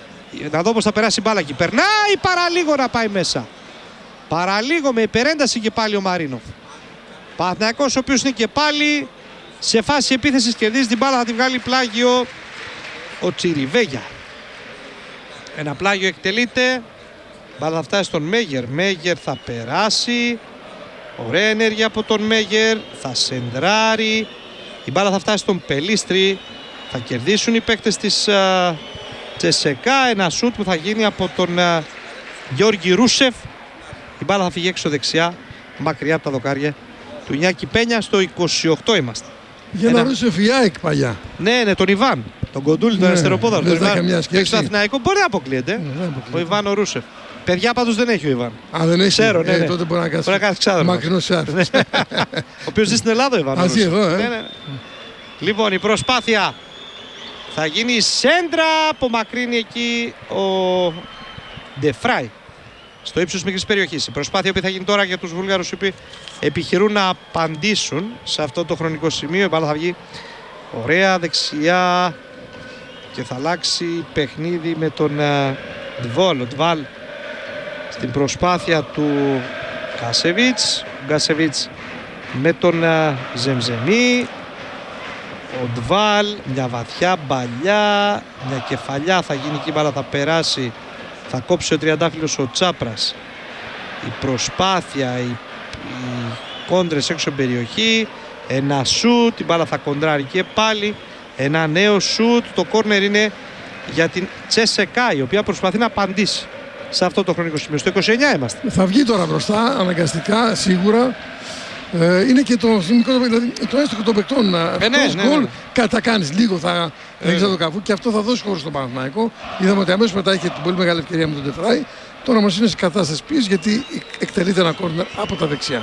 Να δω πως θα περάσει η μπάλα εκεί. Περνάει παραλίγο να πάει μέσα. Παραλίγο με υπερένταση και πάλι ο Μαρίνοφ. Παναθηναϊκός ο οποίος είναι και πάλι σε φάση επίθεσης, κερδίζει την μπάλα, θα τη βγάλει πλάγιο ο Τσιριβέγια. Ένα πλάγιο εκτελείται. Μπάλα θα φτάσει στον Μέγερ. Μέγερ θα περάσει. Ωραία ενέργεια από τον Μέγερ. Θα σεντράρει. Η μπάλα θα φτάσει στον Πελίστρη. Θα κερδίσουν οι παίκτες της Τσεσεκά. Ένα σούτ που θα γίνει από τον Γιώργη Ρούσεφ. Η μπάλα θα φύγει έξω δεξιά, μακριά από τα δοκάρια του Νιάκη Πένια. Στο 28 είμαστε. Για να Ρούσεφ η ΑΕΚ παλιά. Ναι, τον Ιβάν. Τον Κοντούλη, τον αριστεροπόδαρο. Δεν θα είχε μια σκέψη. Στο Αθηναϊκό μπορεί να αποκλείεται. Ο Ιβάν ο Ρούσεφ. Παιδιά πάντως δεν έχει ο Ιβάν. Α, δεν έχει. Ξέρω, ναι. Τότε μπορεί να κάτσει ξάδερφος. Μακρινό σάρφ. Ο οποίος ζει στην Ελλάδα ο Ιβάν. Α, εδώ, ναι. Λοιπόν, η προσπάθεια θα γίνει σέντρα. Απομακρύνει εκεί ο Ντεφράι στο ύψος μικρής περιοχής. Η προσπάθεια που θα γίνει τώρα για τους Βούλγαρους οι οποίοι επιχειρούν να απαντήσουν σε αυτό το χρονικό σημείο. Η μπάλα θα βγει ωραία δεξιά και θα αλλάξει παιχνίδι με τον Ντβόλ. Ο Ντβάλ στην προσπάθεια του Γκάσεβιτς. Ο Γκάσεβιτς με τον Ζεμζεμί. Ο Ντβάλ, μια βαθιά μπαλιά, μια κεφαλιά θα γίνει και η μπάλα θα περάσει. Θα κόψει ο τριαντάφυλλος ο Τσάπρας. Η προσπάθεια, οι κόντρες έξω από περιοχή. Ένα σουτ, η μπάλα θα κοντράρει και πάλι. Ένα νέο σουτ. Το κόρνερ είναι για την Τσέσεκα, η οποία προσπαθεί να απαντήσει σε αυτό το χρονικό σημείο. Στο 29 είμαστε. Θα βγει τώρα μπροστά, αναγκαστικά, σίγουρα. Είναι και το σημείο, δηλαδή το έστωχο των παικτών. Γκολ κατακάνεις λίγο, θα ρίξει το καφού και αυτό θα δώσει χώρο στον Παναθηναϊκό. Είδαμε ότι αμέσως μετά είχε την πολύ μεγάλη ευκαιρία με τον Ντεφράι. Τώρα όμως είναι σε κατάσταση πίεσης γιατί εκτελείται ένα κόρνερ από τα δεξιά.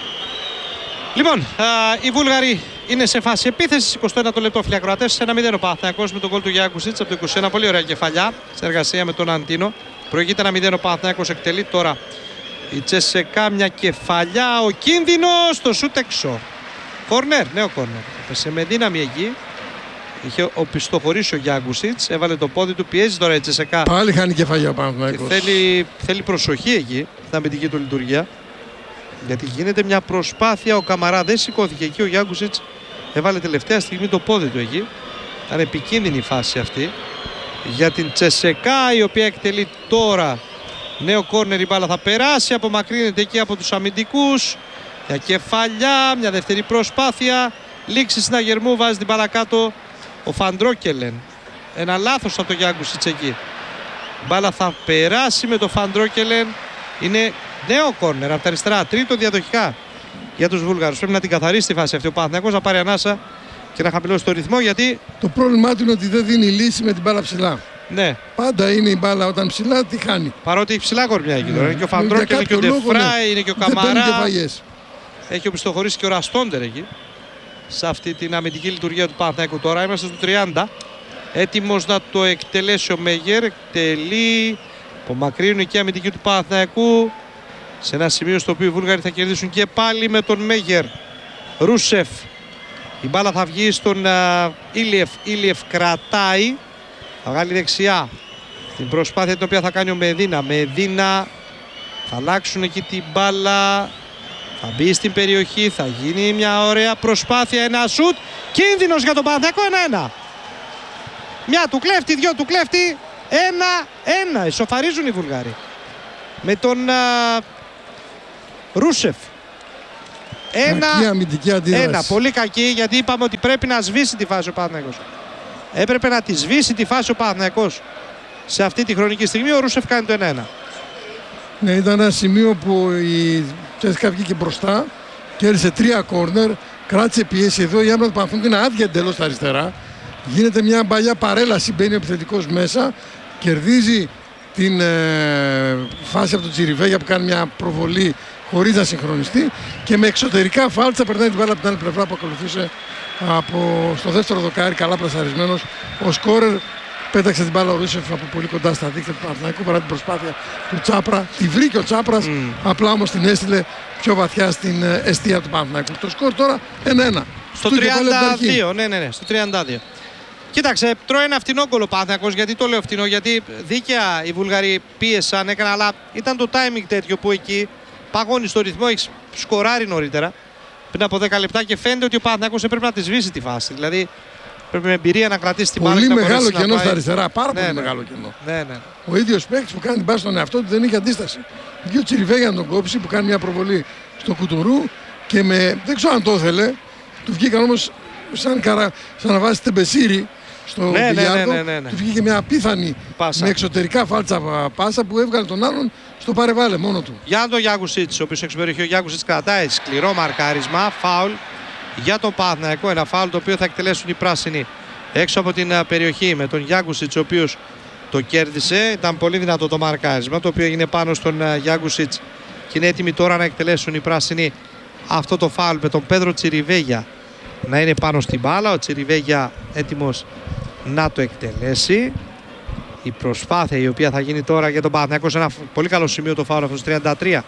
Λοιπόν, οι Βούλγαροι είναι σε φάση επίθεσης. 21 λεπτό, φίλοι ακροατές. 1-0 ο Παναθηναϊκός με τον γκολ του Γιάκουσιτς από το 21. Πολύ ωραία κεφαλιά σε εργασία με τον Αντίνο. Προηγείται 1-0 ο Παναθηναϊκός, εκτελεί τώρα η Τσέσεκα, μια κεφαλιά. Ο κίνδυνος, το σούτ έξω. Κόρνερ, νέο κόρνερ. Έπεσε με δύναμη εκεί. Είχε οπισθοχωρήσει ο Γιάκουσιτς, έβαλε το πόδι του, πιέζει τώρα η Τσέσεκα. Πάλι χάνει κεφαλιά ο Παναθηναϊκός. Θέλει προσοχή εκεί στην αμυντική του λειτουργία. Γιατί γίνεται μια προσπάθεια, ο Καμαρά δεν σηκώθηκε εκεί, ο Γιάκουσιτς έβαλε τελευταία στιγμή το πόδι του εκεί. Ήταν επικίνδυνη η φάση αυτή για την Τσέσεκα, η οποία εκτελεί τώρα νέο κόρνερ. Η μπάλα θα περάσει, απομακρύνεται εκεί από τους αμυντικούς. Για κεφαλιά, μια δεύτερη προσπάθεια. Λήξη συναγερμού, βάζει την μπάλα κάτω ο Φαντρόκελεν. Ένα λάθος από το Γιάκουσιτς εκεί. Η μπάλα θα περάσει με το Φαντρόκελεν. Είναι νέο κόρνερ από τα αριστερά, τρίτο διαδοχικά για τους Βούλγαρους. Πρέπει να την καθαρίσει τη φάση αυτή ο Παναθηναϊκός, να πάρει ανάσα και να χαμηλώσει το ρυθμό, γιατί το πρόβλημά του είναι ότι δεν δίνει λύση με την μπάλα ψηλά. Ναι. Πάντα είναι η μπάλα όταν ψηλά, τη χάνει. Παρότι έχει ψηλά κορμιά εκεί τώρα. Είναι και ο Φαντρόκελ, είναι και ο Ντεφράι, είναι και ο Καμαρά. Έχει οπισθοχωρήσει και ο Ραστόντερ εκεί σε αυτή την αμυντική λειτουργία του Παναθηναϊκού. Τώρα είμαστε στο 30. Έτοιμος να το εκτελέσει ο Μέγερ. Εκτελεί. Απομακρύνουν εκεί η αμυντική του Παναθηναϊκού. Σε ένα σημείο στο οποίο οι Βούλγαροι θα κερδίσουν και πάλι με τον Μέγερ. Ρούσεφ. Η μπάλα θα βγει στον Ήλιεφ. Ήλιεφ κρατάει. Θα βγάλει δεξιά. Την προσπάθεια την οποία θα κάνει ο Μεδίνα. Μεδίνα. Θα αλλάξουν εκεί την μπάλα. Θα μπει στην περιοχή. Θα γίνει μια ωραία προσπάθεια. Ένα σουτ. Κίνδυνος για τον Παναθηναϊκό. 1-1. Μια του κλέφτη. Δυο του κλέφτη. 1-1. Ισοφαρίζουν οι Βουλγάροι. Με τον Ρούσεφ. Κακή αμυντική αντίδραση. Ένα. Πολύ κακή, γιατί είπαμε ότι πρέπει να σβήσει τη φάση ο Παναθηναϊκός. Έπρεπε να τη σβήσει τη φάση ο Παναθηναϊκός. Σε αυτή τη χρονική στιγμή ο Ρούσεφ κάνει το 1-1. Ναι, ήταν ένα σημείο που η Τσέσεκα βγήκε μπροστά, κέρδισε 3 κόρνερ, κράτησε πίεση εδώ. Η άμυνα του Παναθηναϊκού είναι άδεια εντελώς στα αριστερά. Γίνεται μια παλιά παρέλαση, μπαίνει ο επιθετικός μέσα, κερδίζει την φάση από τον Τσιριβέγια που κάνει μια προβολή χωρίς να συγχρονιστεί και με εξωτερικά φάλτσα περνάει την μπάλα από την άλλη πλευρά που ακολουθούσε στο δεύτερο δοκάρι, καλά πλασαρισμένος. Ο σκόρερ πέταξε την μπάλα ο Ρούσεφ από πολύ κοντά στα δίκτυα του Παναθηναϊκού παρά την προσπάθεια του Τσάπρα. Τη βρήκε ο Τσάπρας, απλά όμως την έστειλε πιο βαθιά στην εστία του Παναθηναϊκού. Το σκορ τώρα 1-1. Στο 32, ναι, στο 32. Κοίταξε, τρώει ένα φτηνό γκολ ο Παναθηναϊκός. Γιατί το λέω φτηνό? Γιατί δίκαια οι Βουλγαροί πίεσαν, έκαναν, αλλά ήταν το timing τέτοιο που εκεί παγώνει στο ρυθμό, έχει σκοράρει νωρίτερα πριν από 10 λεπτά και φαίνεται ότι ο Παναθηναϊκός έπρεπε να τη σβήσει τη φάση. Δηλαδή πρέπει με εμπειρία να κρατήσει την μπάλα. Πολύ μεγάλο κενό στα αριστερά, πάρα πολύ μεγάλο κενό. Ναι. Ο ίδιος παίκτης που κάνει την πάση στον εαυτό του δεν είχε αντίσταση. Βγήκε ο Τσιριβέγια να τον κόψει που κάνει μια προβολή στο Κουτουρού και δεν ξέρω αν το ήθελε. Του βγήκαν όμως σαν να βάζει τεμπεσίρι στο μπιλιάρδο. Του βγήκε μια απίθανη πάσα, με εξωτερικά φάλτσα πάσα που έβγαλε τον άλλον στο παρεβάλλε μόνο του. Για τον Γιάκουσιτς, ο οποίος έξω περιοχή, ο Γιάκουσιτς κρατάει σκληρό μαρκάρισμα, φάουλ για τον Παναθηναϊκό. Ένα φάουλ το οποίο θα εκτελέσουν οι πράσινοι έξω από την περιοχή με τον Γιάκουσιτς, ο οποίος το κέρδισε. Ήταν πολύ δυνατό το μαρκάρισμα το οποίο έγινε πάνω στον Γιάκουσιτς και είναι έτοιμοι τώρα να εκτελέσουν οι πράσινοι αυτό το φάουλ με τον Πέδρο Τσιριβέγια να είναι πάνω στην μπάλα. Ο Τσιριβέγια έτοιμος να το εκτελέσει. η προσπάθεια η οποία θα γίνει τώρα για τον Παναθηναϊκό σε ένα πολύ καλό σημείο το φάουλ αυτός 33.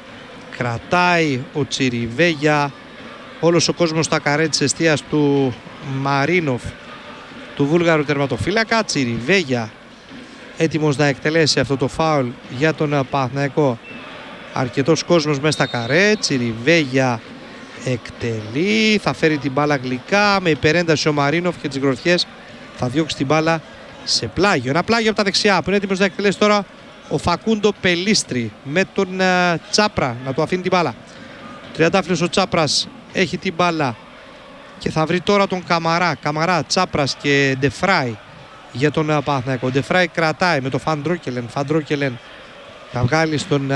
Κρατάει ο Τσιριβέγια, όλος ο κόσμος στα καρέ της εστίας του Μαρίνοφ, του Βούλγαρου τερματοφύλακα. Τσιριβέγια έτοιμος να εκτελέσει αυτό το φάουλ για τον Παναθηναϊκό. Αρκετός κόσμος μέσα στα καρέ. Τσιριβέγια εκτελεί, θα φέρει την μπάλα γλυκά με υπερένταση ο Μαρίνοφ και τις γροθιές θα διώξει την μπάλα σε πλάγιο. Ένα πλάγιο από τα δεξιά που είναι έτοιμος να εκτελέσει τώρα ο Φακούντο Πελίστρη με τον Τσάπρα να του αφήνει την μπάλα. Τριαντάφυλλος ο Τσάπρας έχει την μπάλα και θα βρει τώρα τον Καμαρά. Καμαρά, Τσάπρας και Ντεφράι για τον Παναθηναϊκό. Ντεφράι κρατάει με τον Φαντρόκελεν. Φαντρόκελεν θα βγάλει στον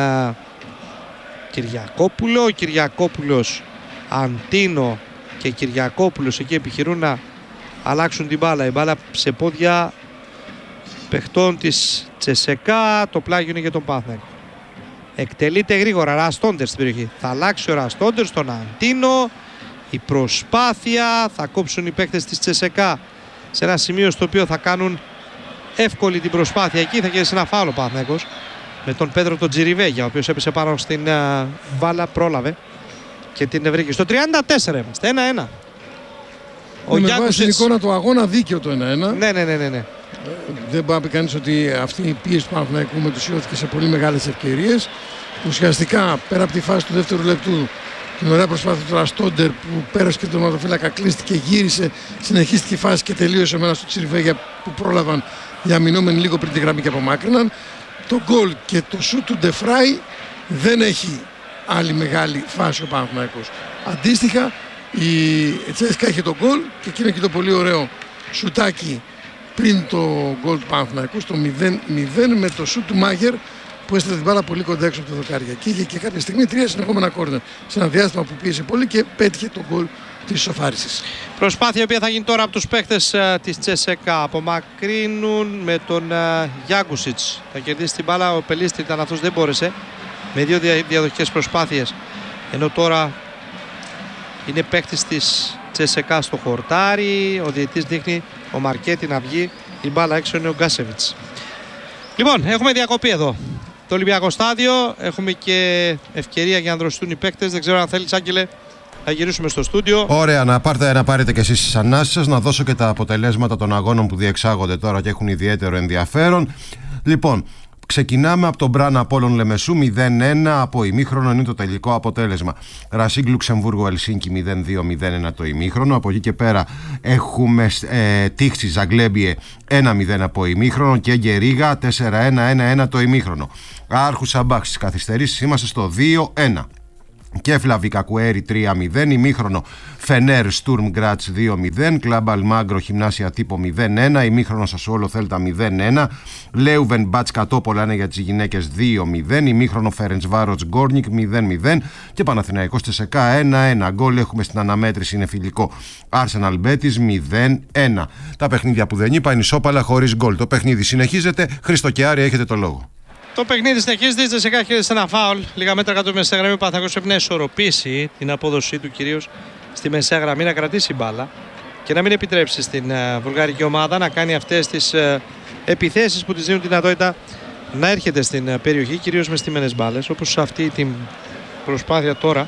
Κυριακόπουλο. Ο Κυριακόπουλος, Αντίνο και Κυριακόπουλος εκεί επιχειρούν να αλλάξουν την μπάλα. Η μπάλα σε πόδια παιχτών της Τσεσεκά. Το πλάγιο είναι για τον Παναθηναϊκό. Εκτελείται γρήγορα Ραστόντερ στην περιοχή. Θα αλλάξει ο Ραστόντερ στον Αντίνο. Η προσπάθεια, θα κόψουν οι παίκτες της Τσεσεκά σε ένα σημείο στο οποίο θα κάνουν εύκολη την προσπάθεια. Εκεί θα κερδίσει ένα φάουλ ο Παναθηναϊκός με τον Πέδρο τον Τζιριβέγια, ο οποίος έπεσε πάνω στην μπάλα, πρόλαβε και την βρήκε. Στο 34 είμαστε, 1-1. Με βάση την εικόνα του αγώνα δίκαιο το 1-1. Ναι. Δεν μπορεί να πει κανείς ότι αυτή η πίεση του Παναθηναϊκού μετουσιώθηκε σε πολύ μεγάλες ευκαιρίες. Ουσιαστικά πέρα από τη φάση του δεύτερου λεπτού, την ωραία προσπάθεια του Ραστόντερ που πέρασε και τον τερματοφύλακα, κλείστηκε, γύρισε, συνεχίστηκε η φάση και τελείωσε με ένα στο Τσιριβέγια που πρόλαβαν οι αμυνόμενοι λίγο πριν τη γραμμή και απομάκρυναν. Το γκολ και το σουτ του Ντεφράι δεν έχει άλλη μεγάλη φάση ο Παναθηναϊκός. Αντίστοιχα η Τσέσκα είχε το γκολ και εκείνο και το πολύ ωραίο σουτάκι πριν το γκολ του Παναθηναϊκού στο 0-0 με το σουτ του Μάγερ που έστειλε την μπάλα πολύ κοντά έξω από το δοκάρια. Και είχε και κάποια στιγμή 3 συνεχόμενα κόρνερ σε ένα διάστημα που πίεσε πολύ και πέτυχε το γκολ της ισοφάρισης. Προσπάθεια η οποία θα γίνει τώρα από τους παίχτες της Τσεσεκά. Απομακρύνουν με τον Γιάγκουσιτς. Θα κερδίσει την μπάλα. Ο Πελίστρη ήταν αυτός, δεν μπόρεσε. Με 2 διαδοχικές προσπάθειες. Ενώ τώρα είναι παίχτης της Τσεσεκά στο χορτάρι. Ο διαιτητής δείχνει ο Μαρκέτη να βγει. Η μπάλα έξω είναι ο Γκάσεβιτς. Λοιπόν, έχουμε διακοπή εδώ. Το Ολυμπιακό Στάδιο. Έχουμε και ευκαιρία για να δροσιστούν οι παίκτες. Δεν ξέρω αν θέλεις, Άγγελε, να γυρίσουμε στο στούντιο. Ωραία, να πάρετε και εσείς τις ανάσεις σας. Να δώσω και τα αποτελέσματα των αγώνων που διεξάγονται τώρα και έχουν ιδιαίτερο ενδιαφέρον. Λοιπόν, ξεκινάμε από τον Μπραν Απόλλων Λεμεσού 0-1 από ημίχρονο είναι το τελικό αποτέλεσμα. Ρασίγκ Λουξεμβούργο Ελσίνκι 0-2-0-1 το ημίχρονο. Από εκεί και πέρα έχουμε Τίχτσι Ζαγκλέμπιε 1-0 από ημίχρονο και Γκερίγα 4-1-1-1 το ημίχρονο. Άρχου Σαμπάχ στις καθυστερήσεις είμαστε στο 2-1. Κέφλα Βικακουέρι 3-0, ημίχρονο Φενέρ Στουρμ Γκράτς 2-0, Κλαμπ Αλμάγκρο Γυμνάσια Τύπο 0-1, ημίχρονο Σασουόλο Θέλτα 0-1, Λέουβεν Μπάτς Κατόπολα είναι για τις γυναίκες 2-0, ημίχρονο Φέρεντς Βάροτς Γκόρνικ 0-0 και Παναθηναϊκός Τσεσεκά 1-1. Γκολ έχουμε στην αναμέτρηση, είναι φιλικό Arsenal Betis 0-1. Τα παιχνίδια που δεν είπα είναι ισόπαλα χωρίς γκολ. Το παιχνίδι συνεχίζεται. Χρήστο και Άρη, έχετε το λόγο. Το παιχνίδι συνεχίζεται, η Τσεσεκά έχει ένα φάουλ. Λίγα μέτρα κάτω από τη μεσαία γραμμή. Ο Παναθηναϊκός πρέπει να ισορροπήσει την απόδοσή του κυρίως στη μεσαία γραμμή, να κρατήσει μπάλα και να μην επιτρέψει στην βουλγαρική ομάδα να κάνει αυτές τις επιθέσεις που της δίνουν τη δυνατότητα να έρχεται στην περιοχή, κυρίως με στιμένες μπάλες. Όπως σε αυτή την προσπάθεια τώρα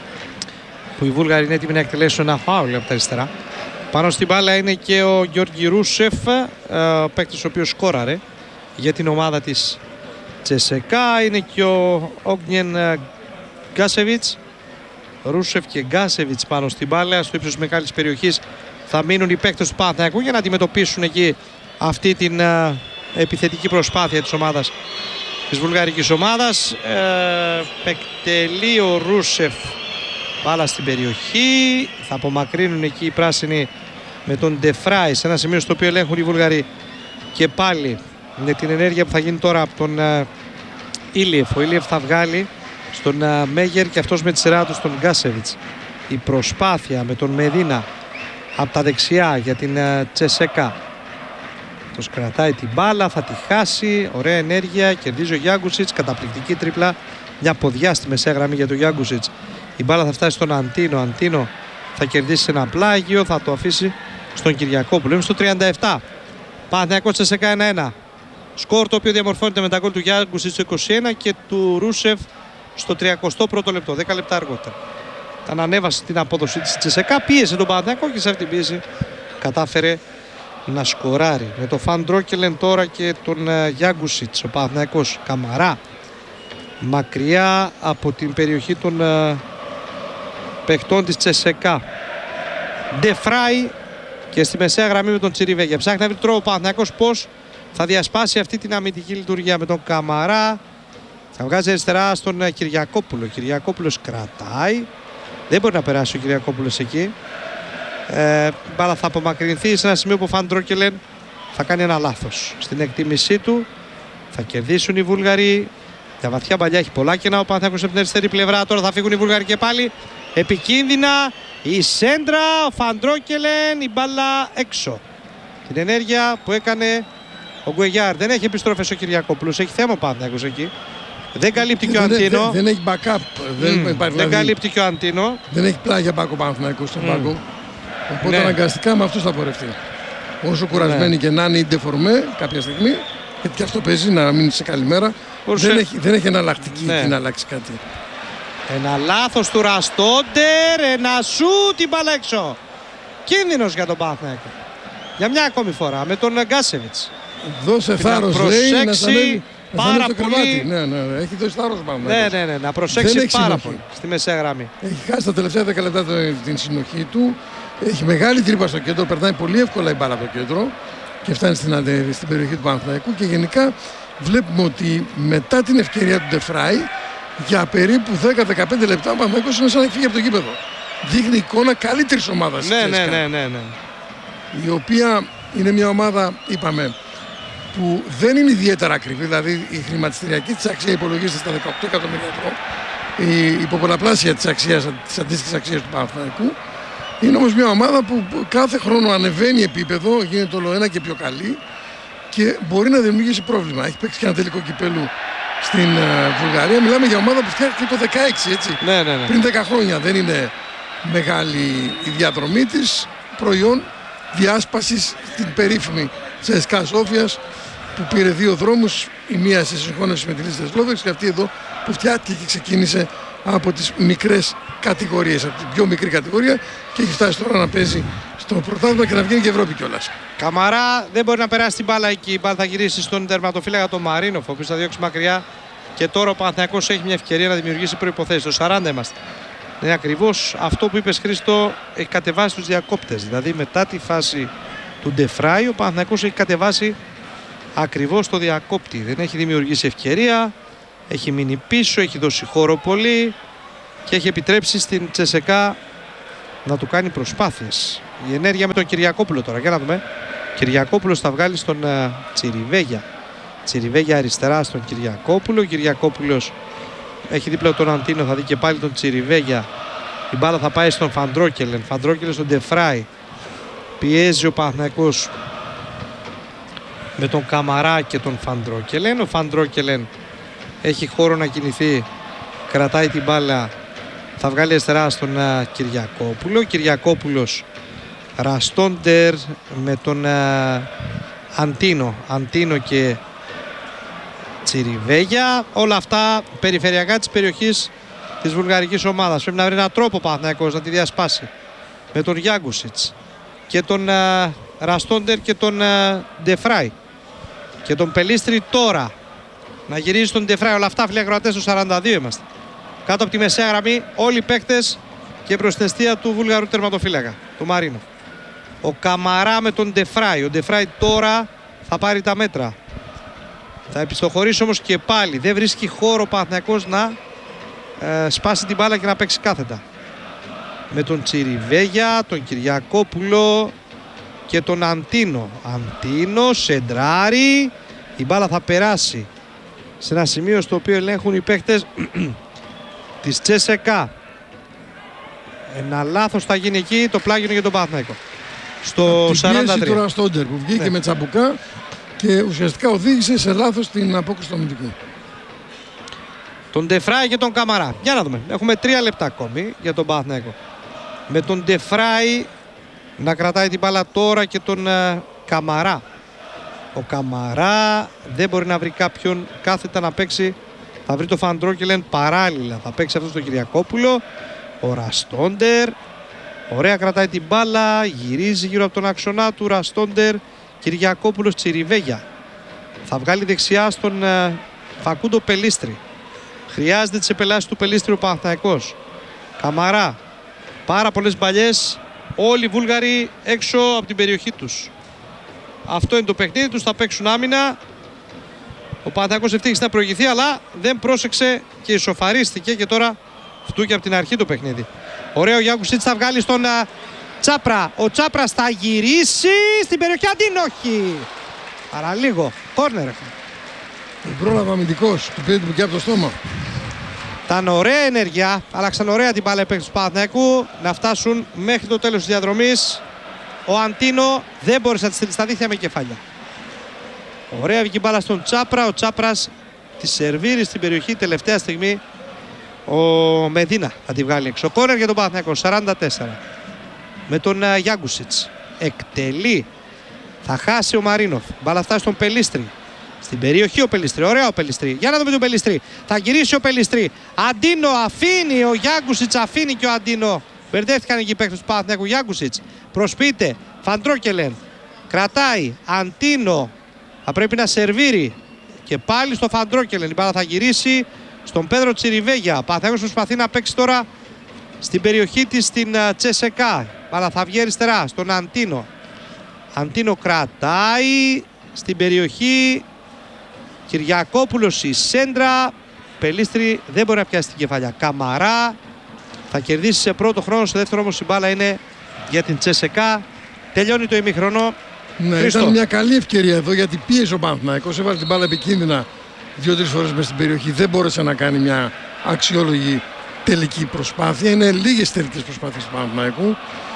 που οι Βούλγαροι είναι έτοιμοι να εκτελέσουν ένα φάουλ από τα αριστερά. Πάνω στην μπάλα είναι και ο Γιώργη Ρούσεφ, παίκτης ο οποίος σκόραρε για την ομάδα της Τσεσεκά. Είναι και ο Όγνιεν Γκάσεβιτς. Ρούσεφ και Γκάσεβιτς πάνω στην μπάλα. Στο ύψος μεγάλης περιοχής θα μείνουν οι παίκτες του Παναθηναϊκού για να αντιμετωπίσουν εκεί αυτή την επιθετική προσπάθεια της ομάδας, της βουλγαρικής ομάδας. Εκτελεί ο Ρούσεφ μπάλα στην περιοχή. Θα απομακρύνουν εκεί οι πράσινοι με τον Ντεφράι σε ένα σημείο στο οποίο ελέγχουν οι Βουλγαροί. Και πάλι με την ενέργεια που θα γίνει τώρα από τον Ήλιεφ. Ο Ήλιεφ θα βγάλει στον Μέγερ και αυτός με τη σειρά του στον Γκάσεβιτς. Η προσπάθεια με τον Μεδίνα από τα δεξιά για την Τσεσεκά. Αυτός κρατάει την μπάλα, θα τη χάσει. Ωραία ενέργεια, κερδίζει ο Γιάγκουσιτς. Καταπληκτική τρίπλα. Μια ποδιά στη μεσαία γραμμή για τον Γιάγκουσιτς. Η μπάλα θα φτάσει στον Αντίνο. Αντίνο θα κερδίσει ένα πλάγιο, θα το αφήσει στον Κυριακόπουλο. Είναι στο 37. Παναθηναϊκός Τσεσεκά 1-1. Σκορ το οποίο διαμορφώνεται με τα γκολ του Γιάνγκουσιτς στο 21 και του Ρούσεφ στο 31ο λεπτό, 10 λεπτά αργότερα. Όταν ανέβασε την απόδοση της Τσεσεκά, πίεσε τον Παναθηναϊκό και σε αυτή την πίεση κατάφερε να σκοράρει. Με τον Φαν Ντρόκελεν τώρα και τον Γιάνγκουσιτς. Ο Παναθηναϊκός Καμαρά μακριά από την περιοχή των παιχτών της Τσεσεκά. Ντεφράι και στη μεσαία γραμμή με τον Τσιριβέγια. Ψάχνει να βρει τρόπο ο Παναθηναϊκός πώς θα διασπάσει αυτή την αμυντική λειτουργία με τον Καμαρά. Θα βγάζει αριστερά στον Κυριακόπουλο. Ο Κυριακόπουλος κρατάει. Δεν μπορεί να περάσει ο Κυριακόπουλος εκεί. Μπάλα θα απομακρυνθεί σε ένα σημείο που ο Φαν Ντρόκελεν θα κάνει ένα λάθος. Στην εκτίμησή του θα κερδίσουν οι Βούλγαροι. Τα βαθιά παλιά έχει πολλά κενά. Ο Παναθηναϊκός από την αριστερή πλευρά. Τώρα θα φύγουν οι Βούλγαροι και πάλι. Επικίνδυνα η σέντρα. Ο Φαν Ντρόκελεν. Η μπάλα έξω. Την ενέργεια που έκανε ο Γκουεγιάρ. Δεν έχει επιστροφές ο Κυριακόπουλος. Έχει θέμα ο Παναθηναϊκός εκεί. Δεν καλύπτει και ο Αντίνο. Δεν έχει backup. Δεν καλύπτει και ο Αντίνο. Δεν έχει πλάγια μπάκο ο Παναθηναϊκός στον πάγκο. Οπότε αναγκαστικά με αυτούς θα πορευτεί. Όσο κουρασμένοι και να είναι η ντεφορμέ κάποια στιγμή, γιατί και αυτό παίζει να μείνει σε καλημέρα. Δεν έχει εναλλακτική να αλλάξει κάτι. Ένα λάθος του Ραστόντερ, ένα σου την μπάλα έξω. Κίνδυνος για τον Παναθηναϊκό. Για μια ακόμη φορά με τον Γκάσεβιτς. Δώσε θάρρος, λέει, να ανέβει πάρα πολύ. Ναι, έχει δώσει θάρρος πάνω. Ναι, να προσέξει πάρα πολύ στη μεσαία γραμμή. Έχει χάσει τα τελευταία 10 λεπτά την συνοχή του. Έχει μεγάλη τρύπα στο κέντρο, περνάει πολύ εύκολα η μπάλα από το κέντρο και φτάνει στην περιοχή του Παναθηναϊκού. Και γενικά βλέπουμε ότι μετά την ευκαιρία του Ντεφράι, για περίπου 10-15 λεπτά ο Παναθηναϊκός είναι σαν να έχει φύγει από το γήπεδο. Δείχνει εικόνα καλύτερης ομάδας. Ναι. Η οποία είναι μια ομάδα, είπαμε, που δεν είναι ιδιαίτερα ακριβή. Δηλαδή η χρηματιστηριακή της αξία υπολογίζεται στα 18 εκατομμύρια ευρώ. Η υποπολαπλάσια της αντίστοιχης αξίας του Παναθηναϊκού. Είναι όμως μια ομάδα που κάθε χρόνο ανεβαίνει επίπεδο, γίνεται όλο ένα και πιο καλή και μπορεί να δημιουργήσει πρόβλημα. Έχει παίξει και ένα τελικό κυπέλου στην Βουλγαρία. Μιλάμε για ομάδα που φτιάχνει το 16, έτσι. Ναι. Πριν 10 χρόνια. Δεν είναι μεγάλη η διαδρομή της. Προϊόν διάσπασης στην περίφημη ЦΣΚΑ Σόφιας που πήρε 2 δρόμους. Η μία σε συγχώνευση με τη Λίστα Σλόβεξ και αυτή εδώ που φτιάχτηκε και ξεκίνησε από τις μικρές κατηγορίες, από την πιο μικρή κατηγορία και έχει φτάσει τώρα να παίζει στο πρωτάθλημα και να βγαίνει και Ευρώπη κιόλας. Καμαρά δεν μπορεί να περάσει την μπάλα εκεί. Η μπάλα θα γυρίσει στον τερματοφύλακα τον Μαρίνοφ, ο οποίος θα διώξει μακριά και τώρα ο Παναθηναϊκός έχει μια ευκαιρία να δημιουργήσει προϋποθέσεις. Το 40 είμαστε. Είναι ακριβώς αυτό που είπες, Χρήστο, έχει κατεβάσει τους διακόπτες. Δηλαδή μετά τη φάση του Ντεφράι ο Παναθηναϊκός έχει κατεβάσει ακριβώς το διακόπτη. Δεν έχει δημιουργήσει ευκαιρία. Έχει μείνει πίσω, έχει δώσει χώρο πολύ και έχει επιτρέψει στην Τσεσεκά να του κάνει προσπάθειες. Η ενέργεια με τον Κυριακόπουλο τώρα. Για να δούμε. Κυριακόπουλος θα βγάλει στον Τσιριβέγια. Τσιριβέγια αριστερά στον Κυριακόπουλο. Κυριακόπουλος έχει δίπλα τον Αντίνο, θα δει και πάλι τον Τσιριβέγια. Η μπάλα θα πάει στον Φαν Ντρόκελεν. Φαν Ντρόκελεν στον Ντεφράι. Πιέζει ο Παναθηναϊκός με τον Καμαρά και τον Φαν Ντρόκελεν. Ο Φαν Ντρόκελεν έχει χώρο να κινηθεί, κρατάει την μπάλα, θα βγάλει αριστερά στον Κυριακόπουλο. Κυριακόπουλος Ραστόντερ με τον Αντίνο και Τσιριβέγια. Όλα αυτά περιφερειακά της περιοχής της βουλγαρικής ομάδας. Πρέπει να βρει έναν τρόπο Παναθηναϊκός να τη διασπάσει με τον Γιάνγκουσιτς και τον Ραστόντερ και τον Ντεφράι και τον Πελίστρι τώρα. Να γυρίζει τον Ντεφράι. Όλα αυτά, φίλοι ακροατές, στο 42 είμαστε. Κάτω από τη μεσαία γραμμή όλοι οι παίκτες και προς την αιστεία του Βούλγαρου τερματοφύλακα, του Μαρίνο. Ο Καμαρά με τον Ντεφράι. Ο Ντεφράι τώρα θα πάρει τα μέτρα. Θα επιστοχωρήσει όμως και πάλι. Δεν βρίσκει χώρο ο Παναθηναϊκός να σπάσει την μπάλα και να παίξει κάθετα. Με τον Τσιριβέγια, τον Κυριακόπουλο και τον Αντίνο. Αντίνο, σεντράρι. Η μπάλα θα περάσει σε ένα σημείο στο οποίο ελέγχουν οι παίκτες της Τσεσεκά. Ένα λάθος θα γίνει εκεί, το πλάγινο για τον Παναθηναϊκό. Στο 43. Την πίεση του Ραστόντερ που βγήκε με τσαμπουκά και ουσιαστικά οδήγησε σε λάθος την απόκριση του αμυντικού. Τον Ντεφράι και τον Καμαρά. Για να δούμε. Έχουμε 3 λεπτά ακόμη για τον Παναθηναϊκό. Με τον Ντεφράι να κρατάει την μπάλα τώρα και τον Καμαρά. Ο Καμαρά δεν μπορεί να βρει κάποιον κάθετα να παίξει. Θα βρει το Φαντρόκελεν παράλληλα. Θα παίξει αυτό στο Κυριακόπουλο. Ο Ραστόντερ. Ωραία, κρατάει την μπάλα. Γυρίζει γύρω από τον άξονα του. Ραστόντερ. Κυριακόπουλος, Τσιριβέγια. Θα βγάλει δεξιά στον Φακούντο Πελίστρη. Χρειάζεται τις επελάσεις του Πελίστρη ο Παναθηναϊκός. Καμαρά. Πάρα πολλές μπαλιές. Όλοι οι Βούλγαροι έξω από την περιοχή τους. Αυτό είναι το παιχνίδι τους. Θα παίξουν άμυνα. Ο Παναθηναϊκός ευτύχησε να προηγηθεί, αλλά δεν πρόσεξε και ισοφαρίστηκε και τώρα φτούκει από την αρχή το παιχνίδι. Ωραίο, Γιάνκουσιτς θα βγάλει στον Τσάπρα. Ο Τσάπρας θα γυρίσει στην περιοχή αντίνοχη. Παραλίγο. Κόρνερ. Πρόλαβα αμυντικός. Του πήρε την πουκιά από το στόμα. Ήταν ωραία ενέργεια. Άλλαξαν ωραία την μπάλα παίκτες του Παναθηναϊκού να φτάσουν μέχρι το τέλος της διαδρομής. Ο Αντίνο δεν μπόρεσε να τη στείλει στα δίχτυα με κεφάλια. Ωραία βγήκε μπάλα στον Τσάπρα. Ο Τσάπρας τη σερβίρει στην περιοχή τελευταία στιγμή. Ο Μεδίνα θα τη βγάλει έξω. Κόρνερ για τον Παναθηναϊκό. 44. Με τον Γιάνκουσιτς. Εκτελεί. Θα χάσει ο Μαρίνοφ. Μπάλα φτάσει στον Πελίστρη. Στην περιοχή ο Πελίστρη. Ωραία ο Πελίστρη. Για να δούμε τον Πελίστρη. Θα γυρίσει ο Πελίστρη. Αντίνο αφήνει. Ο Γιάνκουσιτς αφήνει και ο Αντίνο. Μπερδεύτηκαν εκεί οι παίκτες του Παναθηναϊκού. Γιάνκουσιτς. Προσποιείται. Φαντρόκελεν. Κρατάει. Αντίνο. Θα πρέπει να σερβίρει. Και πάλι στο Φαντρόκελεν. Η μπάλα θα γυρίσει στον Πέδρο Τσιριβέγια. Ο Παναθηναϊκός προσπαθεί να παίξει τώρα στην περιοχή της στην Τσεσεκά. Μπάλα θα βγει αριστερά στον Αντίνο. Αντίνο κρατάει στην περιοχή. Κυριακόπουλος η σέντρα. Πελίστρη δεν μπορεί να πιάσει την κεφαλιά. Καμαρά θα κερδίσει σε πρώτο χρόνο. Σε δεύτερο όμως η μπάλα είναι για την Τσεσεκά. Τελειώνει το ημίχρονο. Ναι, ήταν μια καλή ευκαιρία εδώ γιατί πίεσε ο Παναθηναϊκός. Έβαλε την μπάλα επικίνδυνα 2-3 φορές μες στην περιοχή. Δεν μπόρεσε να κάνει μια αξιόλογη τελική προσπάθεια. Είναι λίγες τελικές προσπάθειες του Παναθηναϊκού.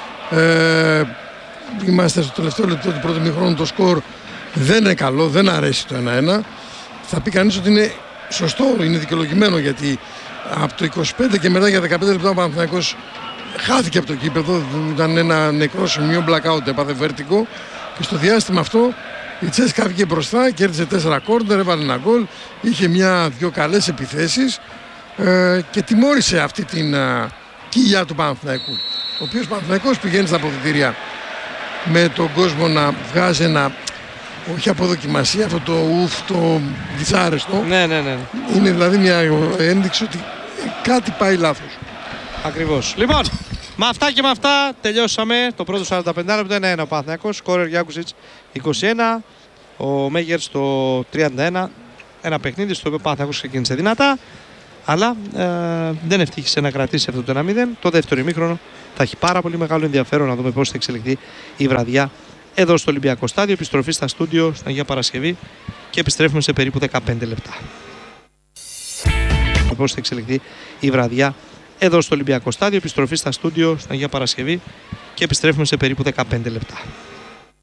Είμαστε στο τελευταίο λεπτό του πρώτου ημίχρονου. Το σκορ δεν είναι καλό, δεν αρέσει το 1-1. Θα πει κανείς ότι είναι σωστό, είναι δικαιολογημένο γιατί από το 25 και μετά για 15 λεπτά ο Παναθηναϊκός χάθηκε από το κήπεδο. Ήταν ένα νεκρό σημείο, blackout, έπαθε βέρτικο. Και στο διάστημα αυτό η Τσέσκα βγήκε μπροστά, κέρδισε 4 κόρνερ, έβαλε ένα γκολ. Είχε μια-δυο καλές επιθέσεις και τιμώρησε αυτή την κοιλιά του Παναθηναϊκού. Ο οποίος Παναθηναϊκός πηγαίνει στα αποδυτήρια με τον κόσμο να βγάζει ένα, όχι αποδοκιμασία, αυτό το το δυσάρεστο. Ναι. Είναι δηλαδή μια ένδειξη ότι κάτι πάει λάθος. Ακριβώς. Λοιπόν, με αυτά και με αυτά τελειώσαμε το πρώτο 45 λεπτό. 1-1 ο Παναθηναϊκός. Σκόρερ Γιάνκουσιτς 21. Ο Μέγερς το 31. Ένα παιχνίδι στο οποίο ο Παναθηναϊκός ξεκίνησε δυνατά. Αλλά δεν ευτύχησε να κρατήσει αυτό το 1-0. Το δεύτερο ημίχρονο θα έχει πάρα πολύ μεγάλο ενδιαφέρον να δούμε πώς θα εξελιχθεί η βραδιά εδώ στο Ολυμπιακό Στάδιο. Επιστροφή στα στούντιο στην Αγία Παρασκευή και επιστρέφουμε σε περίπου 15 λεπτά. Πώς θα εξελιχθεί η βραδιά εδώ στο Ολυμπιακό Στάδιο. Επιστροφή στα στούντιο στην Αγία Παρασκευή και επιστρέφουμε σε περίπου 15 λεπτά.